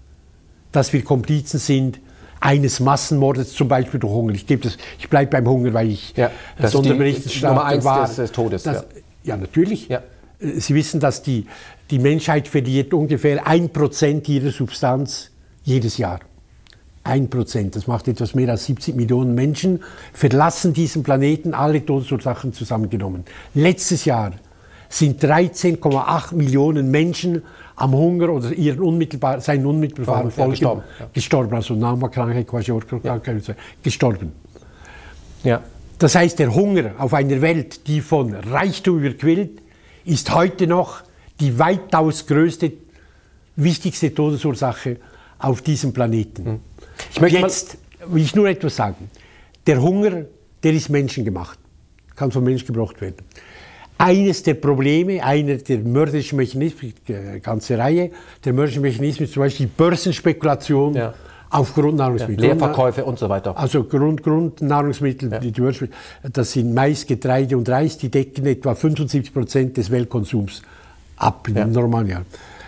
dass wir Komplizen sind, eines Massenmordes, zum Beispiel durch Hunger. Ich, ich bleibe beim Hunger, weil ich ja, Sonderberichterstatter war. Des, des Todes. Das, ja. ja, natürlich. Ja. Sie wissen, dass die, die Menschheit verliert ungefähr ein Prozent ihrer Substanz jedes Jahr. Ein Prozent, das macht etwas mehr als siebzig Millionen Menschen, verlassen diesen Planeten, alle Todesursachen zusammengenommen. Letztes Jahr sind dreizehn Komma acht Millionen Menschen am Hunger oder ihren unmittelbar, seinen unmittelbaren Folgen ja, gestorben. Ja. gestorben. Also Namakrankheit, Kwashiorkor-Krankheit, ja. gestorben. Ja. Das heißt, der Hunger auf einer Welt, die von Reichtum überquillt, ist heute noch die weitaus größte, wichtigste Todesursache auf diesem Planeten. Hm. Ich möchte Jetzt will ich nur etwas sagen. Der Hunger, der ist menschengemacht, kann von Menschen gebraucht werden. Eines der Probleme, einer der mörderischen Mechanismen, eine ganze Reihe der mörderischen Mechanismen ist zum Beispiel die Börsenspekulation ja. auf Grundnahrungsmittel. Ja, Leerverkäufe und so weiter. Also Grund, Grundnahrungsmittel, ja. die, die das sind Mais, Getreide und Reis, die decken etwa fünfundsiebzig Prozent des Weltkonsums ab in ja. einem normalen Jahr.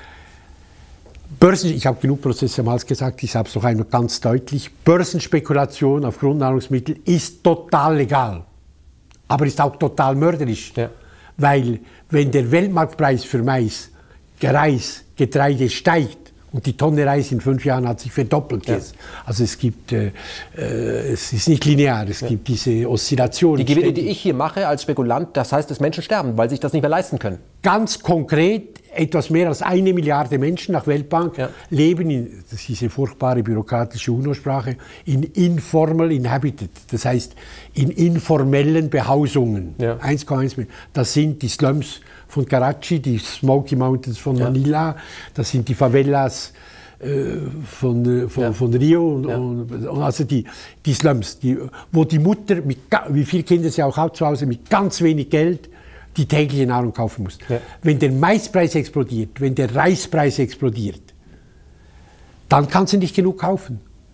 Börsen, ich habe genug Prozesse damals gesagt, ich sage es noch einmal ganz deutlich, Börsenspekulation auf Grundnahrungsmittel ist total legal, aber ist auch total mörderisch. Ja. Weil wenn der Weltmarktpreis für Mais, Reis, Getreide steigt und die Tonne Reis in fünf Jahren hat sich verdoppelt ja. jetzt. Also es gibt, äh, es ist nicht linear, es ja. gibt diese Oszillationen. Die Gewinne, die ich hier mache als Spekulant, das heißt, dass Menschen sterben, weil sich das nicht mehr leisten können. Ganz konkret, etwas mehr als eine Milliarde Menschen nach Weltbank ja. leben in, das ist diese furchtbare bürokratische UNO-Sprache, in informal inhabited, das heißt in informellen Behausungen. Ja. eins Komma eins Millionen. Das sind die Slums von Karachi, die Smoky Mountains von ja. Manila, das sind die Favelas äh, von, von, ja. von Rio und, ja. und, und also die, die Slums, die, wo die Mutter, mit, wie viele Kinder sie auch hat zu Hause, mit ganz wenig Geld die tägliche Nahrung kaufen muss. Ja. Wenn der Maispreis explodiert, wenn der Reispreis explodiert, dann kann sie nicht genug kaufen.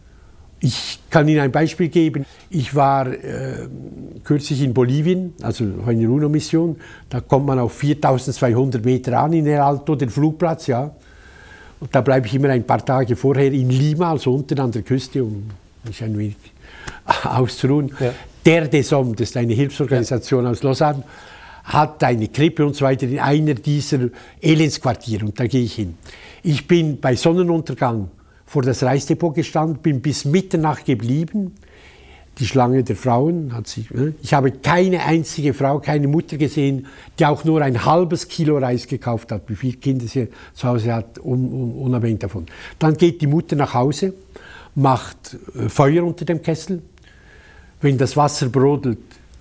Ich kann Ihnen ein Beispiel geben. Ich war äh, kürzlich in Bolivien, also eine UNO-Mission. Da kommt man auf viertausendzweihundert Meter an in El Alto, den Flugplatz, ja. Und da bleibe ich immer ein paar Tage vorher in Lima, also unten an der Küste, um mich ein wenig auszuruhen. Ja. Der DESOM, das ist eine Hilfsorganisation ja. aus Lausanne, hat eine Krippe und so weiter in einer dieser Elendsquartiere und da gehe ich hin. Ich bin bei Sonnenuntergang vor das Reisdepot gestanden, bin bis Mitternacht geblieben. Die Schlange der Frauen hat sich... Ich habe keine einzige Frau, keine Mutter gesehen, die auch nur ein halbes Kilo Reis gekauft hat, wie viele Kinder sie zu Hause hat, un, un, unabhängig davon. Dann geht die Mutter nach Hause, macht Feuer unter dem Kessel. Wenn das Wasser brodelt,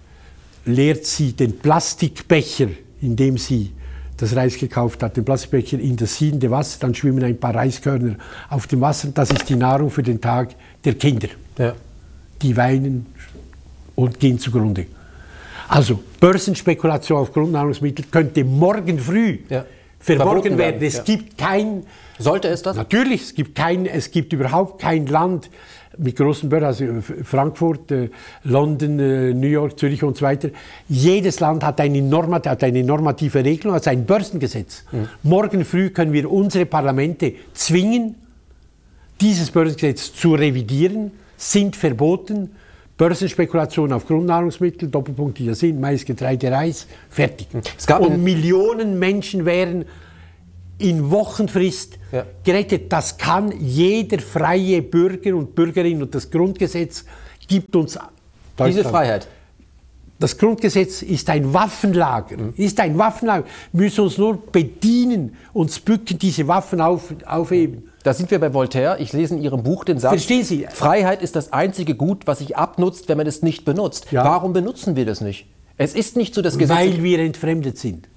leert sie den Plastikbecher, in dem sie das Reis gekauft hat, den Plastikbecher in das siedende Wasser, dann schwimmen ein paar Reiskörner auf dem Wasser. Das ist die Nahrung für den Tag der Kinder. Ja. Die weinen und gehen zugrunde. Also Börsenspekulation auf Grundnahrungsmittel könnte morgen früh ja. verborgen werden. Es ja. gibt kein... Sollte es das? Natürlich, es gibt, kein, es gibt überhaupt kein Land mit großen Börsen, also Frankfurt, äh, London, äh, New York, Zürich und so weiter. Jedes Land hat eine, Normat- hat eine normative Regelung, also ein Börsengesetz. Mhm. Morgen früh können wir unsere Parlamente zwingen, dieses Börsengesetz zu revidieren, sind verboten. Börsenspekulation auf Grundnahrungsmittel, Doppelpunkt, die da sind, Mais, Getreide, Reis, fertig. Es gab und Millionen Menschen wären in Wochenfrist ja. gerettet. Das kann jeder freie Bürger und Bürgerin, und das Grundgesetz gibt uns diese Freiheit. Das Grundgesetz ist ein Waffenlager, mhm. ist ein Waffenlager. Wir müssen uns nur bedienen, uns bücken, diese Waffen auf, aufheben. Da sind wir bei Voltaire. Ich lese in Ihrem Buch den Satz, Verstehen Sie? Freiheit ist das einzige Gut, was sich abnutzt, wenn man es nicht benutzt. Ja. Warum benutzen wir das nicht? Es ist nicht so, dass Gesetze... Weil wir entfremdet sind.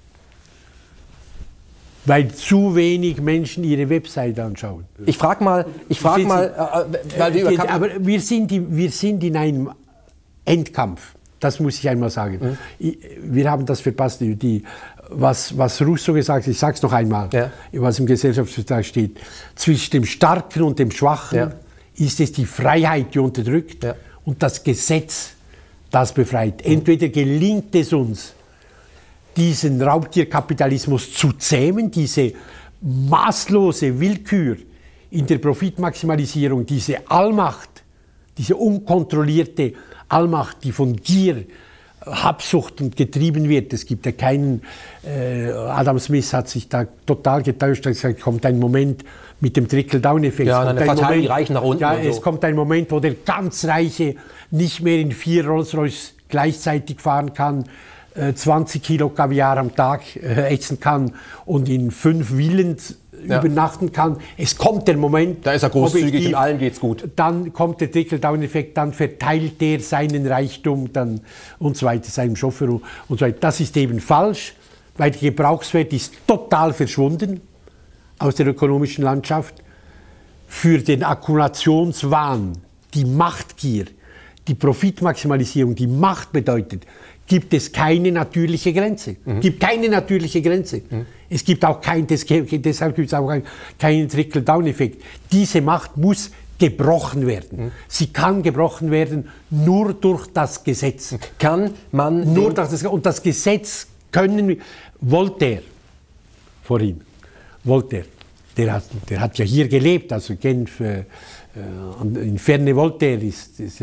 Weil zu wenig Menschen ihre Website anschauen. Ich frage mal, ich frage mal, äh, weil wir über Kamp- aber wir sind, wir sind in einem Endkampf. Das muss ich einmal sagen. Mhm. Wir haben das verpasst. Die, was, was Rousseau gesagt hat, ich sage es noch einmal, ja. was im Gesellschaftsvertrag steht. Zwischen dem Starken und dem Schwachen ja. ist es die Freiheit, die unterdrückt, ja. und das Gesetz, das befreit. Mhm. Entweder gelingt es uns, diesen Raubtierkapitalismus zu zähmen, diese maßlose Willkür in der Profitmaximalisierung, diese Allmacht, diese unkontrollierte Allmacht, die von Gier, Habsucht und getrieben wird. Es gibt ja keinen, äh, Adam Smith hat sich da total getäuscht, er hat gesagt, kommt ein Moment mit dem Trickle-Down-Effekt. Ja, eine Verteilung, die Reichen nach unten. Ja, und so. Es kommt ein Moment, wo der ganz Reiche nicht mehr in vier Rolls-Royce gleichzeitig fahren kann, zwanzig Kilo Kaviar am Tag äh, essen kann und in fünf Villen ja. übernachten kann. Es kommt der Moment, da ist er großzügig und allen geht's gut. Dann kommt der Trickle-Down-Effekt, dann verteilt er seinen Reichtum dann und so weiter, seinem Chauffeur und so weiter. Das ist eben falsch, weil der Gebrauchswert ist total verschwunden aus der ökonomischen Landschaft. Für den Akkumulationswahn, die Machtgier, die Profitmaximalisierung, die Macht bedeutet, gibt es keine natürliche Grenze. Mhm. gibt keine natürliche Grenze. Mhm. Es gibt auch kein, deshalb gibt es auch keinen Trickle-Down-Effekt. Diese Macht muss gebrochen werden. Mhm. Sie kann gebrochen werden nur durch das Gesetz. Kann man... Nur durch das, und das Gesetz können wir... Voltaire, vorhin, Voltaire, der hat, der hat ja hier gelebt, also Genf, äh, in Ferne Voltaire ist, ist ja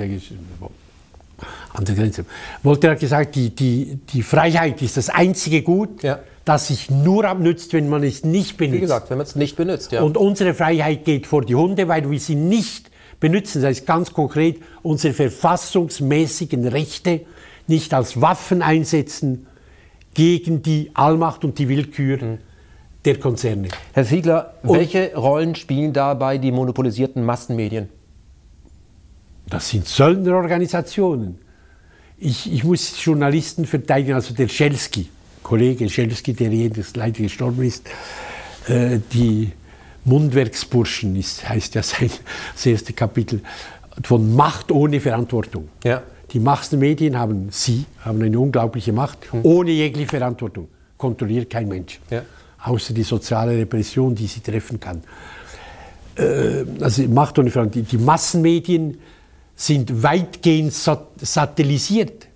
an der Grenze. Voltaire hat gesagt, die, die, die Freiheit ist das einzige Gut, ja. das sich nur abnützt, wenn man es nicht benutzt. Wie gesagt, wenn man es nicht benutzt, ja. Und unsere Freiheit geht vor die Hunde, weil wir sie nicht benutzen. Das heißt ganz konkret, unsere verfassungsmäßigen Rechte nicht als Waffen einsetzen gegen die Allmacht und die Willkür mhm. der Konzerne. Herr Fiegler, und welche Rollen spielen dabei die monopolisierten Massenmedien? Das sind Söldnerorganisationen. Ich, ich muss Journalisten verteidigen, also der Schelski, Kollege Schelski, der jetzt leider gestorben ist, äh, die Mundwerksburschen ist, heißt ja sein das erste Kapitel, von Macht ohne Verantwortung. Ja. Die Massenmedien haben, sie haben eine unglaubliche Macht, hm. ohne jegliche Verantwortung. Kontrolliert kein Mensch, ja. außer die soziale Repression, die sie treffen kann. Äh, also Macht ohne Verantwortung. Die Massenmedien sind weitgehend sat- satellisiert.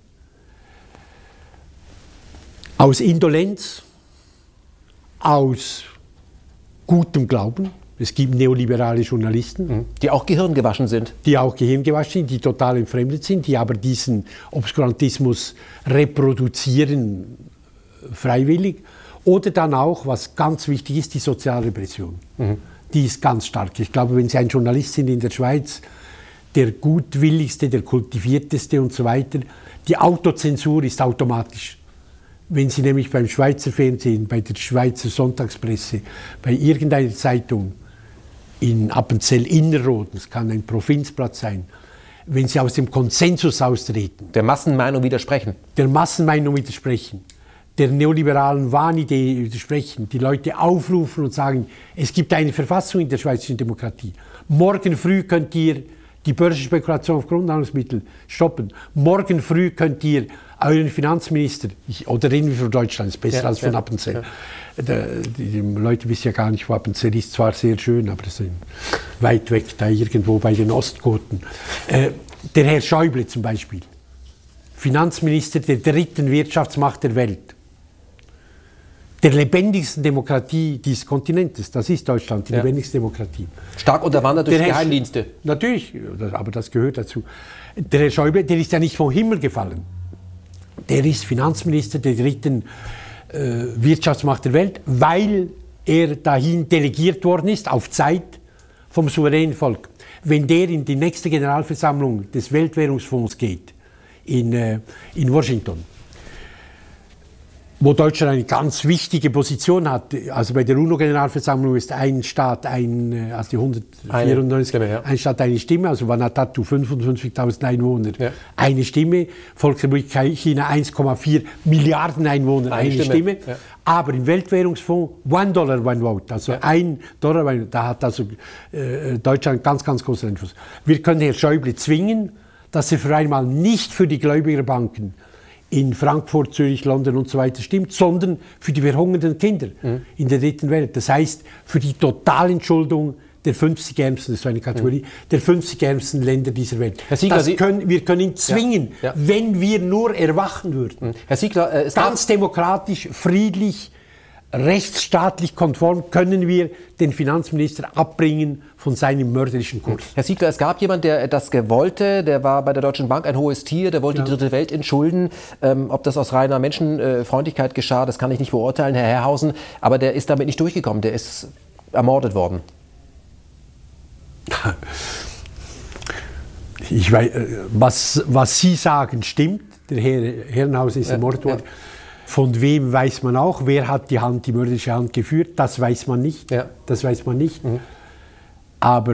Aus Indolenz, aus gutem Glauben. Es gibt neoliberale Journalisten. Die auch gehirngewaschen sind. Die auch gehirngewaschen sind, die total entfremdet sind, die aber diesen Obskurantismus reproduzieren freiwillig. Oder dann auch, was ganz wichtig ist, die Sozialrepression. Mhm. Die ist ganz stark. Ich glaube, wenn Sie ein Journalist sind in der Schweiz, der gutwilligste, der kultivierteste und so weiter. Die Autozensur ist automatisch. Wenn Sie nämlich beim Schweizer Fernsehen, bei der Schweizer Sonntagspresse, bei irgendeiner Zeitung in Appenzell-Innerrhoden, es kann ein Provinzblatt sein, wenn Sie aus dem Konsensus austreten. Der Massenmeinung widersprechen. Der Massenmeinung widersprechen. Der neoliberalen Wahnidee widersprechen. Die Leute aufrufen und sagen, es gibt eine Verfassung in der schweizerischen Demokratie. Morgen früh könnt ihr die Börsenspekulation auf Grundnahrungsmittel stoppen. Morgen früh könnt ihr euren Finanzminister, ich, oder reden wir von Deutschland, ist besser ja, als von ja, Appenzell. Ja. Die, die Leute wissen ja gar nicht, wo Appenzell ist, zwar sehr schön, aber es ist weit weg, da irgendwo bei den Ostgoten. Äh, der Herr Schäuble zum Beispiel, Finanzminister der dritten Wirtschaftsmacht der Welt, der lebendigsten Demokratie dieses Kontinentes, das ist Deutschland, die ja. lebendigste Demokratie. Stark unterwandert durch die Geheimdienste. Natürlich, aber das gehört dazu. Der Herr Schäuble, der ist ja nicht vom Himmel gefallen. Der ist Finanzminister der dritten äh, Wirtschaftsmacht der Welt, weil er dahin delegiert worden ist, auf Zeit, vom souveränen Volk. Wenn der in die nächste Generalversammlung des Weltwährungsfonds geht, in, äh, in Washington, wo Deutschland eine ganz wichtige Position hat, also bei der UNO-Generalversammlung ist ein Staat, ein, also die hundertvierundneunzig, eine Stimme, ja. ein Staat, eine Stimme, also Vanuatu fünfundfünfzigtausend Einwohner, ja. eine Stimme, Volksrepublik China eins Komma vier Milliarden Einwohner, eine, eine Stimme, Stimme. Ja. aber im Weltwährungsfonds one dollar, one vote, also ja. ein Dollar, one, da hat also äh, Deutschland ganz, ganz großen Einfluss. Wir können Herrn Schäuble zwingen, dass er für einmal nicht für die Gläubigerbanken in Frankfurt, Zürich, London und so weiter stimmt, sondern für die verhungernden Kinder mhm. in der dritten Welt. Das heißt, für die Totalentschuldung der fünfzig ärmsten, das ist eine Kategorie, mhm. der fünfzig ärmsten Länder dieser Welt. Herr Siegler, das können, wir können ihn zwingen, ja. Ja. wenn wir nur erwachen würden. Mhm. Herr Siegler, äh, es ganz demokratisch, friedlich, rechtsstaatlich konform können wir den Finanzminister abbringen von seinem mörderischen Kurs. Herr Siegler, es gab jemanden, der das wollte, der war bei der Deutschen Bank ein hohes Tier, der wollte ja. die dritte Welt entschulden. Ähm, ob das aus reiner Menschenfreundlichkeit geschah, das kann ich nicht beurteilen, Herr Herrhausen, aber der ist damit nicht durchgekommen, der ist ermordet worden. Ich weiß, was, was Sie sagen, stimmt. Der Herr Herrenhausen ist ermordet worden. Ja. Von wem weiß man auch, wer hat die Hand, die mörderische Hand geführt, das weiß man nicht. Ja. Das weiß man nicht. Mhm. Aber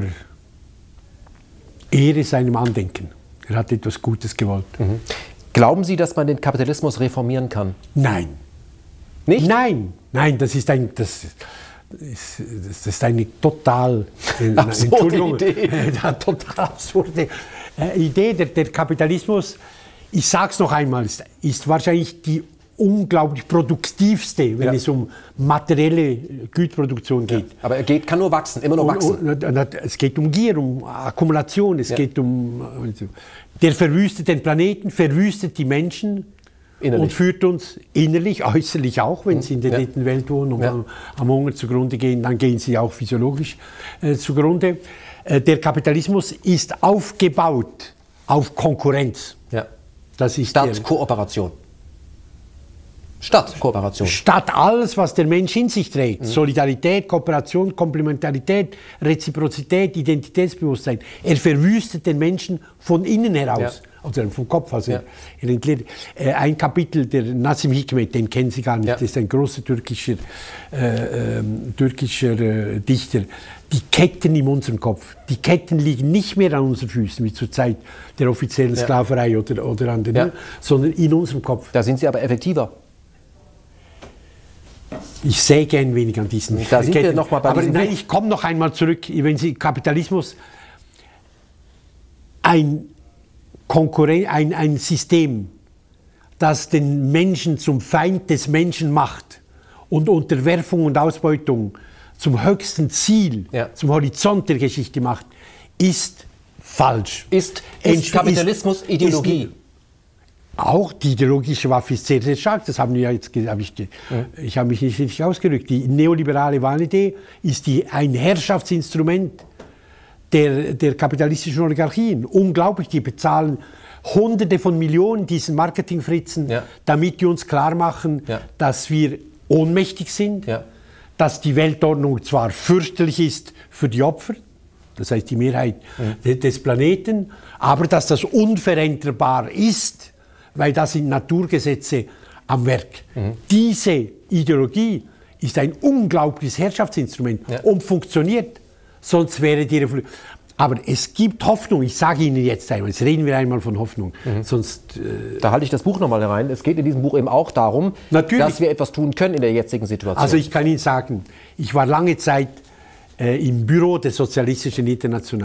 Ehre seinem Andenken. Er hat etwas Gutes gewollt. Mhm. Glauben Sie, dass man den Kapitalismus reformieren kann? Nein. Nicht? Nein, nein, das ist ein, das ist, das ist eine total äh, absurde Idee. Eine total absurde äh, Idee. Der, der Kapitalismus, ich sage es noch einmal, ist, ist wahrscheinlich die unglaublich produktivste, wenn ja. es um materielle Güterproduktion geht. Ja. Aber er geht, kann nur wachsen, immer nur wachsen. Und, und, und, es geht um Gier, um Akkumulation, es ja. geht um... Der verwüstet den Planeten, verwüstet die Menschen innerlich. Und führt uns innerlich, äußerlich auch, wenn sie in der ja. dritten Welt wohnen und ja. am, am Hunger zugrunde gehen, dann gehen sie auch physiologisch äh, zugrunde. Äh, der Kapitalismus ist aufgebaut auf Konkurrenz. Ja. Das ist Statt Kooperation. Statt Kooperation. Statt alles, was der Mensch in sich trägt. Mhm. Solidarität, Kooperation, Komplementarität, Reziprozität, Identitätsbewusstsein. Er verwüstet den Menschen von innen heraus. Ja. Also vom Kopf. Also ja. er entleert. Äh, ein Kapitel der Nazim Hikmet, den kennen Sie gar nicht. Ja. Das ist ein großer türkischer, äh, äh, türkischer äh, Dichter. Die Ketten in unserem Kopf, die Ketten liegen nicht mehr an unseren Füßen, wie zur Zeit der offiziellen ja. Sklaverei oder, oder an den, ja. sondern in unserem Kopf. Da sind Sie aber effektiver. Ich säge ein wenig an diesen Da sind Ketten. wir noch mal bei Aber diesem nein, ich komme noch einmal zurück, wenn Sie Kapitalismus, ein, Konkurren- ein, ein System, das den Menschen zum Feind des Menschen macht und Unterwerfung und Ausbeutung zum höchsten Ziel, ja. zum Horizont der Geschichte macht, ist falsch. Ist, ist Kapitalismus ist, Ideologie? Ist, auch die ideologische Waffe ist sehr, sehr stark. Das haben wir ja jetzt, hab ich, ja. ich habe mich nicht richtig ausgerückt. Die neoliberale Wahnidee ist die, ein Herrschaftsinstrument der, der kapitalistischen Oligarchien. Unglaublich, die bezahlen Hunderte von Millionen diesen Marketingfritzen, ja. damit die uns klar machen, ja. dass wir ohnmächtig sind, ja. dass die Weltordnung zwar fürchterlich ist für die Opfer, das heißt die Mehrheit mhm. des Planeten, aber dass das unveränderbar ist, weil da sind Naturgesetze am Werk. Mhm. Diese Ideologie ist ein unglaubliches Herrschaftsinstrument ja. und funktioniert, sonst wäre die Revolution. Aber es gibt Hoffnung, ich sage Ihnen jetzt einmal, jetzt reden wir einmal von Hoffnung, mhm. sonst... Äh da halte ich das Buch nochmal rein. Es geht in diesem Buch eben auch darum, Natürlich. dass wir etwas tun können in der jetzigen Situation. Also ich kann Ihnen sagen, ich war lange Zeit äh, im Büro der Sozialistischen Internationale.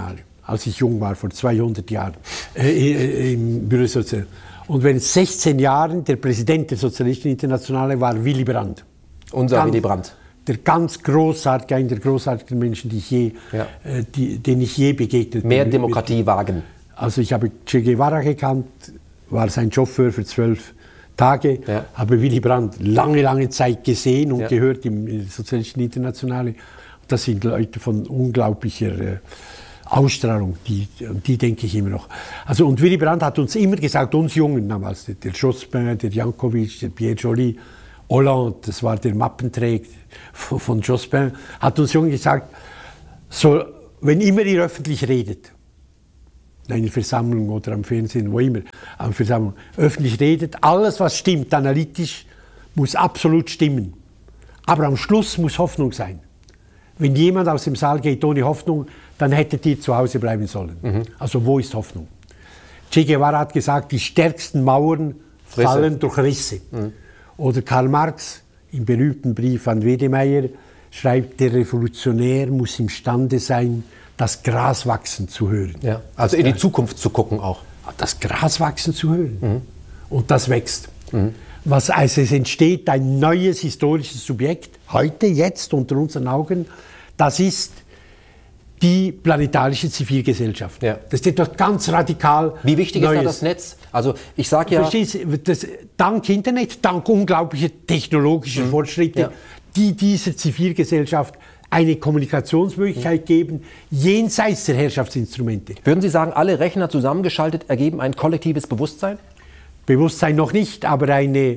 als ich jung war, vor zweihundert Jahren, äh, im Bürosozial. Und wenn sechzehn Jahren der Präsident der Sozialisteninternationale war Willy Brandt. Unser ganz, Willy Brandt. Der ganz großartige, einer der großartigen Menschen, die ich je, ja. äh, die, denen ich je begegnet bin. Mehr Demokratie wagen. Also ich habe Che Guevara gekannt, war sein Chauffeur für zwölf Tage, ja. habe Willy Brandt lange, lange Zeit gesehen und ja. gehört im, in der Sozialistischen Internationale. Das sind Leute von unglaublicher äh, Ausstrahlung, die, die denke ich immer noch. Also, und Willy Brandt hat uns immer gesagt, uns Jungen damals, der, der Jospin, der Jankovic, der Pierre Joly, Hollande, das war der Mappenträger von, von Jospin, hat uns Jungen gesagt, so, wenn immer ihr öffentlich redet, in einer Versammlung oder am Fernsehen, wo immer, am Versammlung, öffentlich redet, alles, was stimmt, analytisch, muss absolut stimmen. Aber am Schluss muss Hoffnung sein. Wenn jemand aus dem Saal geht ohne Hoffnung, dann hättet ihr zu Hause bleiben sollen. Mhm. Also wo ist Hoffnung? Che Guevara hat gesagt, die stärksten Mauern Risse. fallen durch Risse. Mhm. Oder Karl Marx im berühmten Brief an Wedemeyer schreibt, der Revolutionär muss imstande sein, das Gras wachsen zu hören. Ja. Also in die Zukunft zu gucken auch. Das Gras wachsen zu hören. Mhm. Und das wächst. Mhm. Was, also es entsteht ein neues historisches Subjekt, heute, jetzt, unter unseren Augen. Das ist die planetarische Zivilgesellschaft. Ja. Das ist etwas ganz radikal Wie wichtig Neues. Ist da das Netz? Also ich sage ja... Verstehst du, das, dank Internet, dank unglaublicher technologischer mhm. Fortschritte, ja. die dieser Zivilgesellschaft eine Kommunikationsmöglichkeit mhm. geben, jenseits der Herrschaftsinstrumente. Würden Sie sagen, alle Rechner zusammengeschaltet ergeben ein kollektives Bewusstsein? Bewusstsein noch nicht, aber eine,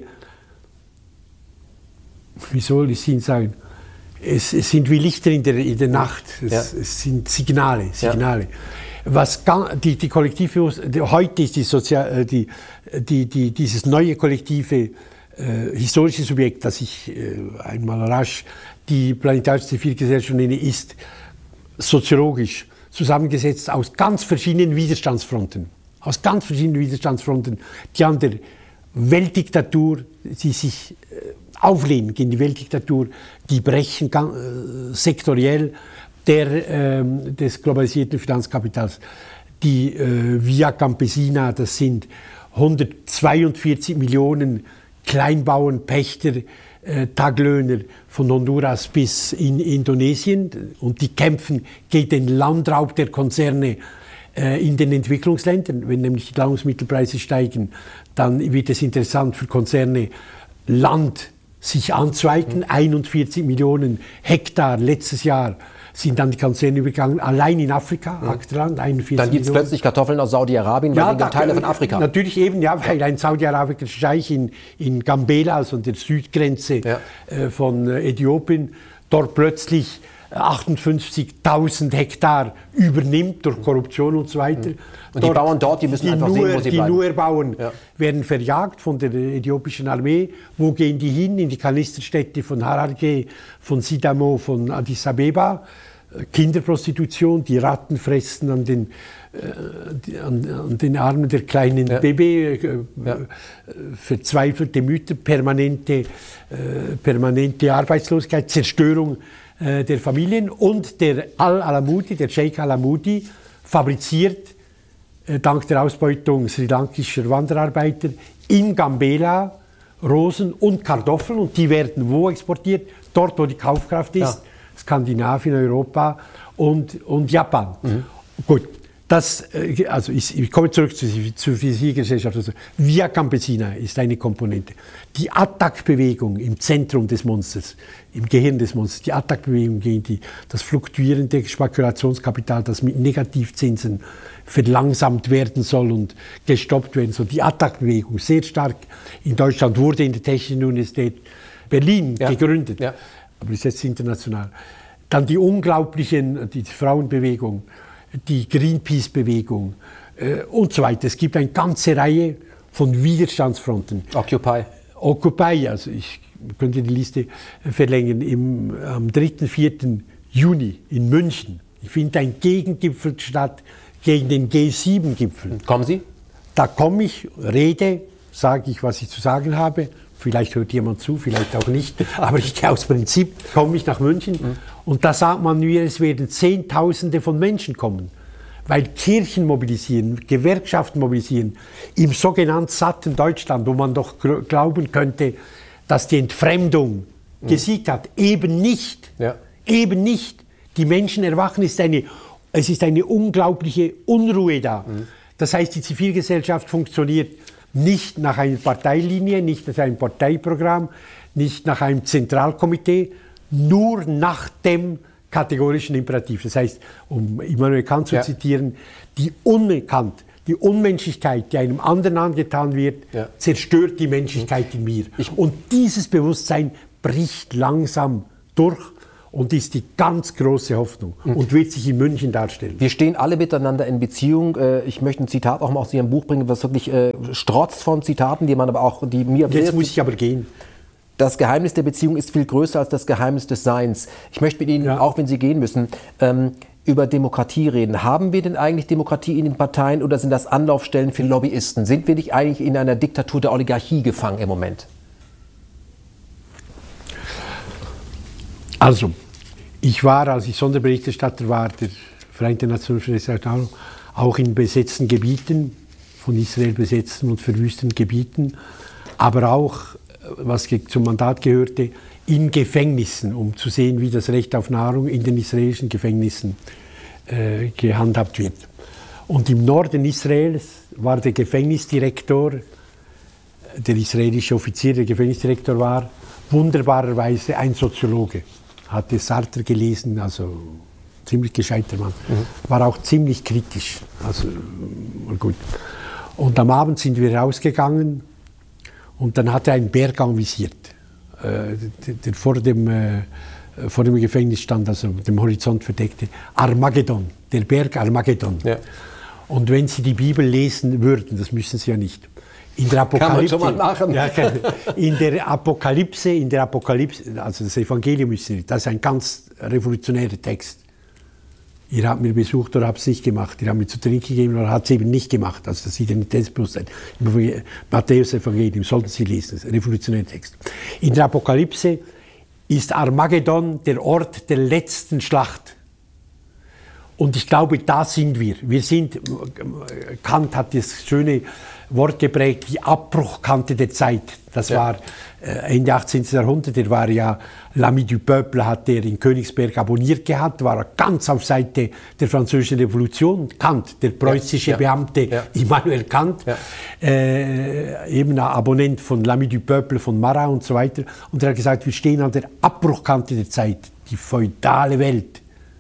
wie soll ich Ihnen sagen, es, es sind wie Lichter in der, in der Nacht, es, ja. es sind Signale. Signale. Ja. Was die, die kollektive, heute ist die Sozial, die, die, die, dieses neue kollektive äh, historische Subjekt, das ich äh, einmal rasch die planetarische Zivilgesellschaft nenne, ist soziologisch zusammengesetzt aus ganz verschiedenen Widerstandsfronten. Aus ganz verschiedenen Widerstandsfronten, die an der Weltdiktatur, die sich äh, auflehnen gegen die Weltdiktatur, die brechen äh, sektoriell der, äh, des globalisierten Finanzkapitals. Die äh, Via Campesina, das sind hundertzweiundvierzig Millionen Kleinbauern, Pächter, äh, Taglöhner von Honduras bis in Indonesien, und die kämpfen gegen den Landraub der Konzerne in den Entwicklungsländern. Wenn nämlich die Nahrungsmittelpreise steigen, dann wird es interessant für Konzerne, Land sich anzueignen. Mhm. einundvierzig Millionen Hektar letztes Jahr sind dann die Konzerne übergegangen, allein in Afrika, mhm. Ackerland, einundvierzig Dann gibt es plötzlich Kartoffeln aus Saudi-Arabien, ja, weil da, Teile von Afrika. Natürlich eben, ja, weil ein saudi-arabischer Scheich in, in Gambela, also der Südgrenze ja. äh, von äh, Äthiopien, dort plötzlich achtundfünfzigtausend Hektar übernimmt durch Korruption und so weiter. Und dort, die Bauern dort, die müssen die einfach nur, sehen, wo sie die bleiben. Die Nuerbauern ja. werden verjagt von der äthiopischen Armee. Wo gehen die hin? In die Kanisterstädte von Hararge, von Sidamo, von Addis Abeba. Kinderprostitution, die Ratten fressen an den, äh, an, an den Armen der kleinen ja. Babys, äh, ja. verzweifelte Mütter, permanente, äh, permanente Arbeitslosigkeit, Zerstörung der Familien, und der Al-Alamoudi, der Sheikh Al-Alamoudi, fabriziert äh, dank der Ausbeutung sri-lankischer Wanderarbeiter in Gambela Rosen und Kartoffeln, und die werden wo exportiert? Dort, wo die Kaufkraft ist, ja. Skandinavien, Europa und, und Japan. Mhm. Gut, das, also ich, ich komme zurück zur, zur Zivilgesellschaft. Also Via Campesina ist eine Komponente. Die Attac-Bewegung im Zentrum des Monsters, im Gehirn des Monsters, die Attac-Bewegung gegen die, das fluktuierende Spekulationskapital, das mit Negativzinsen verlangsamt werden soll und gestoppt werden soll. Die Attac-Bewegung, sehr stark in Deutschland, wurde in der Technischen Universität Berlin ja. gegründet, ja. aber ist jetzt international. Dann die unglaublichen, die Frauenbewegung, die Greenpeace-Bewegung äh, und so weiter. Es gibt eine ganze Reihe von Widerstandsfronten. Occupy. Occupy, also ich könnte die Liste verlängern. Im, am dritten, vierten Juni in München findet ein Gegengipfel statt gegen den G sieben Gipfel. Kommen Sie? Da komme ich, rede, sage ich, was ich zu sagen habe. Vielleicht hört jemand zu, vielleicht auch nicht. Aber ich, aus Prinzip komme ich nach München. Mhm. Und da sagt man mir, es werden Zehntausende von Menschen kommen. weil Kirchen mobilisieren, Gewerkschaften mobilisieren, im sogenannten satten Deutschland, wo man doch glauben könnte, dass die Entfremdung mhm. gesiegt hat, eben nicht, ja. eben nicht. Die Menschen erwachen, ist eine, es ist eine unglaubliche Unruhe da. Mhm. Das heißt, die Zivilgesellschaft funktioniert nicht nach einer Parteilinie, nicht nach einem Parteiprogramm, nicht nach einem Zentralkomitee, nur nach dem kategorischen Imperativ. Das heißt, um Immanuel Kant zu ja. zitieren, die Unkant, die Unmenschlichkeit, die einem anderen angetan wird, ja. zerstört die Menschlichkeit mhm. in mir. Ich, und dieses Bewusstsein bricht langsam durch und ist die ganz große Hoffnung mhm. und wird sich in München darstellen. Wir stehen alle miteinander in Beziehung. Ich möchte ein Zitat auch mal aus Ihrem Buch bringen, was wirklich äh, strotzt von Zitaten, die man aber auch, die mir... Jetzt muss ich aber gehen. Das Geheimnis der Beziehung ist viel größer als das Geheimnis des Seins. Ich möchte mit Ihnen, ja. auch wenn Sie gehen müssen, ähm, über Demokratie reden. Haben wir denn eigentlich Demokratie in den Parteien oder sind das Anlaufstellen für Lobbyisten? Sind wir nicht eigentlich in einer Diktatur der Oligarchie gefangen im Moment? Also, ich war, als ich Sonderberichterstatter war, der Vereinten Nationen für Restauration, auch in besetzten Gebieten, von Israel besetzten und verwüsteten Gebieten, aber auch, was zum Mandat gehörte, in Gefängnissen, um zu sehen, wie das Recht auf Nahrung in den israelischen Gefängnissen äh, gehandhabt wird. Und im Norden Israels war der Gefängnisdirektor, der israelische Offizier, der Gefängnisdirektor war, wunderbarerweise ein Soziologe. Hatte Sartre gelesen, also ziemlich gescheiter Mann. Mhm. War auch ziemlich kritisch. Also, gut. Und am Abend sind wir rausgegangen und dann hat er einen Berg anvisiert, äh, der, der vor dem, äh, vor dem Gefängnis stand, also dem Horizont verdeckte. Armageddon, der Berg Armageddon. Ja. Und wenn Sie die Bibel lesen würden, das müssen Sie ja nicht, in der Apokalypse, kann man schon mal machen. Ja, in der Apokalypse, in der Apokalypse, also das Evangelium ist, das ist ein ganz revolutionärer Text. Ihr habt mir besucht oder habt es nicht gemacht. Ihr habt mir zu trinken gegeben oder habt es eben nicht gemacht. Also das Identitätsbewusstsein. Matthäus Evangelium, sollten Sie lesen, das ist ein revolutionärer Text. In der Apokalypse ist Armageddon der Ort der letzten Schlacht. Und ich glaube, da sind wir. Wir sind, Kant hat das schöne Wort geprägt, die Abbruchkante der Zeit. Das ja. war äh, Ende achtzehnten. Jahrhundert, der war ja, L'Ami du Peuple hat er in Königsberg abonniert gehabt, war er ganz auf Seite der Französischen Revolution. Kant, der preußische ja. Beamte ja. Immanuel Kant, ja. äh, eben ein Abonnent von L'Ami du Peuple, von Marat und so weiter. Und er hat gesagt, wir stehen an der Abbruchkante der Zeit. Die feudale Welt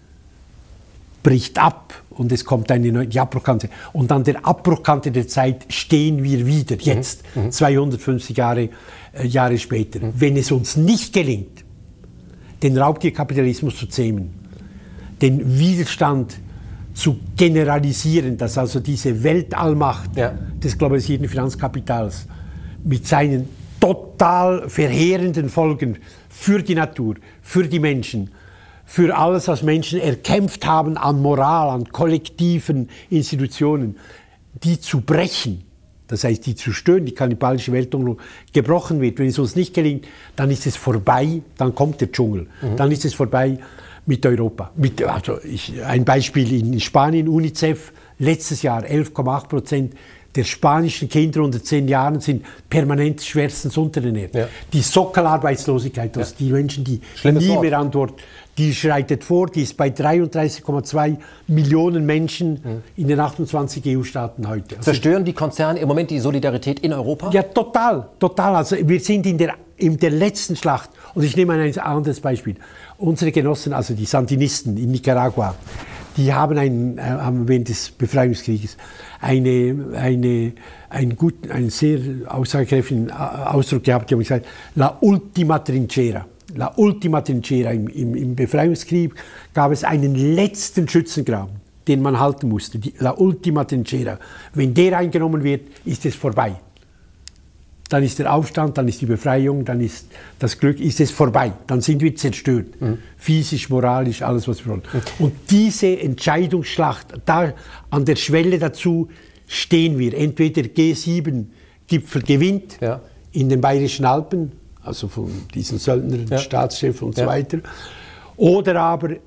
bricht ab und es kommt eine neue die Abbruchkante. Und an der Abbruchkante der Zeit stehen wir wieder, jetzt, mhm. zweihundertfünfzig Jahre, äh, Jahre später. Mhm. Wenn es uns nicht gelingt, den Raubtierkapitalismus zu zähmen, den Widerstand zu generalisieren, dass also diese Weltallmacht ja. des globalisierten Finanzkapitals mit seinen total verheerenden Folgen für die Natur, für die Menschen, für alles, was Menschen erkämpft haben an Moral, an kollektiven Institutionen, die zu brechen, das heißt, die zu stören, die kannibalische Weltordnung gebrochen wird. Wenn es uns nicht gelingt, dann ist es vorbei, dann kommt der Dschungel, mhm. dann ist es vorbei mit Europa. Mit, also ich, ein Beispiel in Spanien, UNICEF, letztes Jahr elf Komma acht Prozent der spanischen Kinder unter zehn Jahren sind permanent schwerstens unterernährt. Ja. Die Sockelarbeitslosigkeit, also ja. die Menschen, die Schlimmes nie Wort. mehr antworten, die schreitet vor, die ist bei dreiunddreißig Komma zwei Millionen Menschen mhm. in den achtundzwanzig E U-Staaten heute. Also zerstören die Konzerne im Moment die Solidarität in Europa? Ja, total, total. Also wir sind in der, in der letzten Schlacht. Und ich nehme ein anderes Beispiel. Unsere Genossen, also die Sandinisten in Nicaragua, die haben, einen, haben während des Befreiungskrieges eine, eine, einen, guten, einen sehr aussagekräftigen Ausdruck gehabt. Die haben gesagt, la ultima trinchera. La ultima trinchera. Im, im, im Befreiungskrieg gab es einen letzten Schützengraben, den man halten musste. Die, la ultima trinchera. Wenn der eingenommen wird, ist es vorbei. Dann ist der Aufstand, dann ist die Befreiung, dann ist das Glück, ist es vorbei. Dann sind wir zerstört. Mhm. Physisch, moralisch, alles, was wir wollen. Mhm. Und diese Entscheidungsschlacht, da an der Schwelle dazu stehen wir. Entweder G sieben Gipfel gewinnt ja. in den Bayerischen Alpen, also von diesen Söldnern, ja. Staatschef und ja. so weiter, oder aber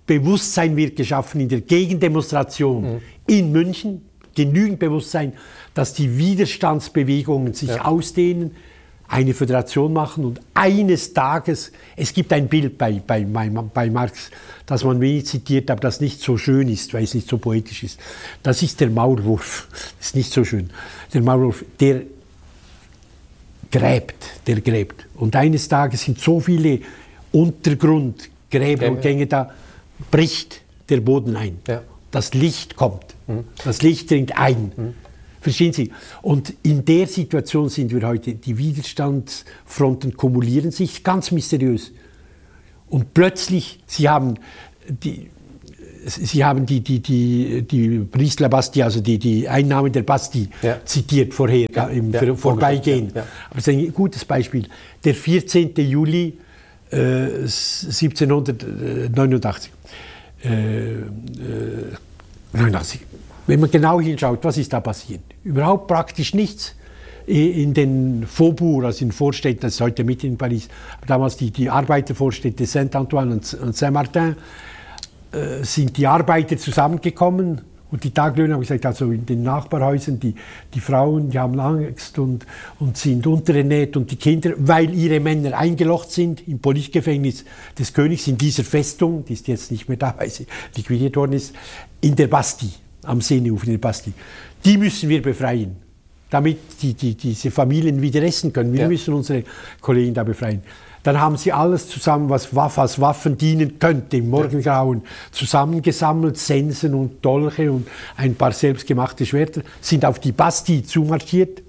Bewusstsein wird geschaffen in der Gegendemonstration mhm. in München, genügend Bewusstsein, dass die Widerstandsbewegungen sich ja. ausdehnen, eine Föderation machen und eines Tages, es gibt ein Bild bei, bei, bei Marx, das man wenig zitiert, aber das nicht so schön ist, weil es nicht so poetisch ist. Das ist der Maulwurf, das ist nicht so schön. Der Maulwurf, der gräbt, der gräbt. Und eines Tages sind so viele Untergrundgräber und Gänge da, bricht der Boden ein. Ja. Das Licht kommt, mhm. das Licht dringt ein. Mhm. Verstehen Sie? Und in der Situation sind wir heute. Die Widerstandsfronten kumulieren sich ganz mysteriös. Und plötzlich, Sie haben die, Sie haben die, die, die, die Brise la Bastille, also die, die Einnahme der Bastille, ja. zitiert vorher, ja, im ja, Vorbeigehen. Ja, ja. Aber das ist ein gutes Beispiel. Der vierzehnten Juli äh, siebzehnhundertneunundachtzig. Äh, äh, neunundachtzig. Wenn man genau hinschaut, was ist da passiert? Überhaupt praktisch nichts. In den Faubourgs, also in Vorstädten, das ist heute mitten in Paris, aber damals die, die Arbeitervorstädte Saint-Antoine und Saint-Martin, äh, sind die Arbeiter zusammengekommen und die Taglöhner haben gesagt, also in den Nachbarhäusern, die, die Frauen, die haben Angst und, und sind unterernährt und die Kinder, weil ihre Männer eingelocht sind im Politgefängnis des Königs, in dieser Festung, die ist jetzt nicht mehr da, weil sie liquidiert worden ist, in der Bastille. Am Seenufer in der Bastille. Die müssen wir befreien, damit die, die, diese Familien wieder essen können. Wir ja. müssen unsere Kollegen da befreien. Dann haben sie alles zusammen, was als Waffen dienen könnte, im Morgengrauen zusammengesammelt, Sensen und Dolche und ein paar selbstgemachte Schwerter, sind auf die Bastille zumarschiert.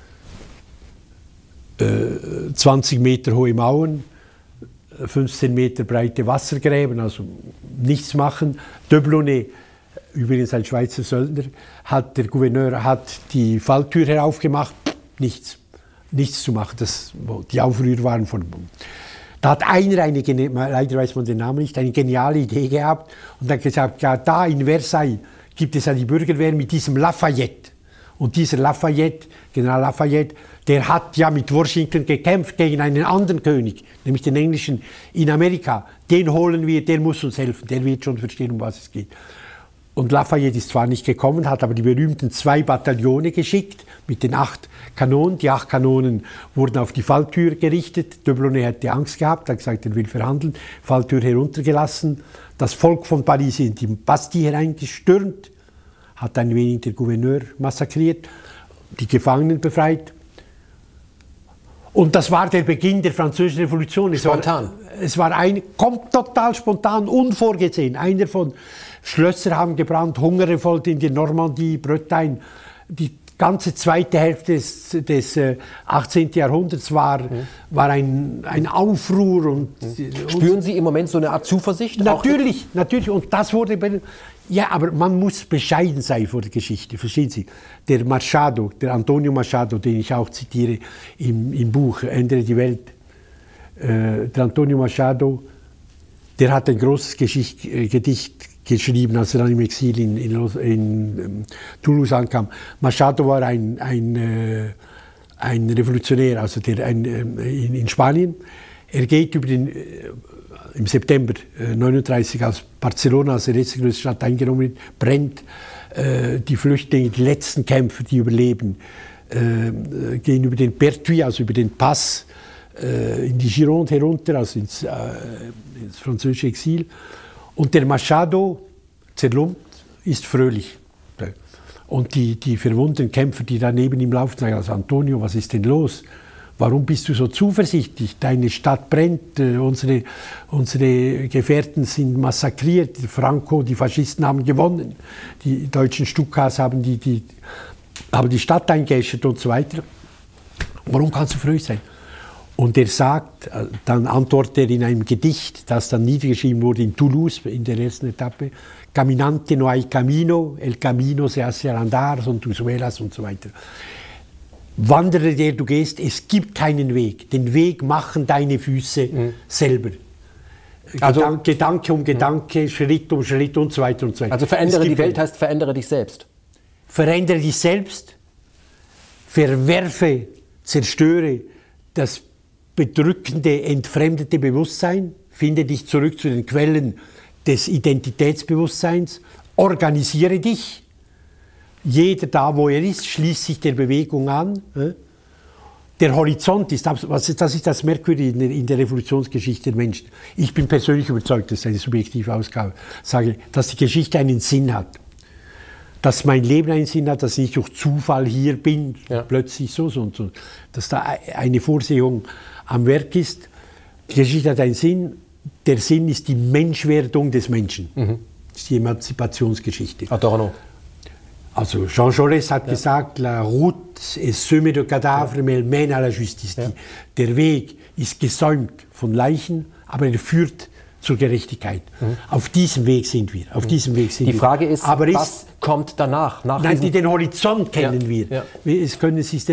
Äh, zwanzig Meter hohe Mauern, fünfzehn Meter breite Wassergräben, also nichts machen. Dieudonné, übrigens ein Schweizer Söldner, hat, der Gouverneur hat die Falltür heraufgemacht, nichts, nichts zu machen. Das, die Aufrührer waren von. Da hat einer, eine, leider weiß man den Namen nicht, eine geniale Idee gehabt und hat gesagt, ja, da in Versailles gibt es ja die Bürgerwehr mit diesem Lafayette. Und dieser Lafayette, General Lafayette, der hat ja mit Washington gekämpft gegen einen anderen König, nämlich den englischen in Amerika. Den holen wir, der muss uns helfen, der wird schon verstehen, um was es geht. Und Lafayette ist zwar nicht gekommen, hat aber die berühmten zwei Bataillone geschickt mit den acht Kanonen. Die acht Kanonen wurden auf die Falltür gerichtet. Dieudonné hatte Angst gehabt, hat gesagt, er will verhandeln. Falltür heruntergelassen. Das Volk von Paris ist in die Bastille hereingestürmt, hat ein wenig den Gouverneur massakriert, die Gefangenen befreit. Und das war der Beginn der Französischen Revolution. Es spontan. War, es war ein, kommt total spontan, unvorgesehen. Einer von Schlösser haben gebrannt, Hungerrevolte in der Normandie, Bretagne. Die ganze zweite Hälfte des, des äh, achtzehnten Jahrhunderts war, mhm. war ein, ein Aufruhr. Und, mhm. Spüren Sie im Moment so eine Art Zuversicht? Natürlich, natürlich. Und das wurde. Ja, aber man muss bescheiden sein vor der Geschichte, verstehen Sie? Der Machado, der Antonio Machado, den ich auch zitiere im, im Buch Ändere die Welt, äh, der Antonio Machado, der hat ein großes Geschicht, äh, Gedicht geschrieben, als er dann im Exil in, in, in, in Toulouse ankam. Machado war ein, ein, äh, ein Revolutionär, also der, ein, äh, in, in Spanien. Er geht über den, äh, im September neununddreißig, als Barcelona, als die letzte größte Stadt eingenommen wird, brennt. Äh, die Flüchtlinge, die letzten Kämpfer, die überleben, äh, gehen über den Pertuis, also über den Pass, äh, in die Gironde herunter, also ins, äh, ins französische Exil. Und der Machado, zerlumpt, ist fröhlich. Und die, die verwundeten Kämpfer, die da neben ihm laufen, sagen, also Antonio, was ist denn los? Warum bist du so zuversichtlich? Deine Stadt brennt, äh, unsere, unsere Gefährten sind massakriert, Franco, die Faschisten haben gewonnen, die deutschen Stukas haben die, die, haben die Stadt eingeäschert und so weiter. Warum kannst du fröhlich sein? Und er sagt, dann antwortet er in einem Gedicht, das dann niedergeschrieben wurde in Toulouse in der ersten Etappe, Caminante no hay camino, el camino se hace al andar, son tus velas und so weiter. Wandere, der du gehst, es gibt keinen Weg. Den Weg machen deine Füße mhm. selber. Also, Gedan- Gedanke um Gedanke, mhm. Schritt um Schritt und so weiter und so weiter. Also verändere die Welt heißt verändere dich selbst. Verändere dich selbst, verwerfe, zerstöre das bedrückende, entfremdete Bewusstsein, finde dich zurück zu den Quellen des Identitätsbewusstseins. Organisiere dich. Jeder da, wo er ist, schließt sich der Bewegung an. Der Horizont ist, das ist das Merkwürdige in der, in der Revolutionsgeschichte der Menschen. Ich bin persönlich überzeugt, das ist eine subjektive Ausgabe, sage, dass die Geschichte einen Sinn hat. Dass mein Leben einen Sinn hat, dass ich nicht durch Zufall hier bin, ja. plötzlich so, so und so. Dass da eine Vorsehung am Werk ist. Die Geschichte hat einen Sinn. Der Sinn ist die Menschwerdung des Menschen. Mhm. Das ist die Emanzipationsgeschichte. Adorno. Also Jean Jaurès hat ja. gesagt, la route est semée de cadavres, ja. mais elle mène à la justice. Ja. Der Weg ist gesäumt von Leichen, aber er führt zur Gerechtigkeit. Mhm. Auf diesem Weg sind wir. Auf diesem Weg sind die Frage wir. ist, aber was ist, kommt danach? Nach nein, den Horizont kennen ja. wir. Ja. Es können sich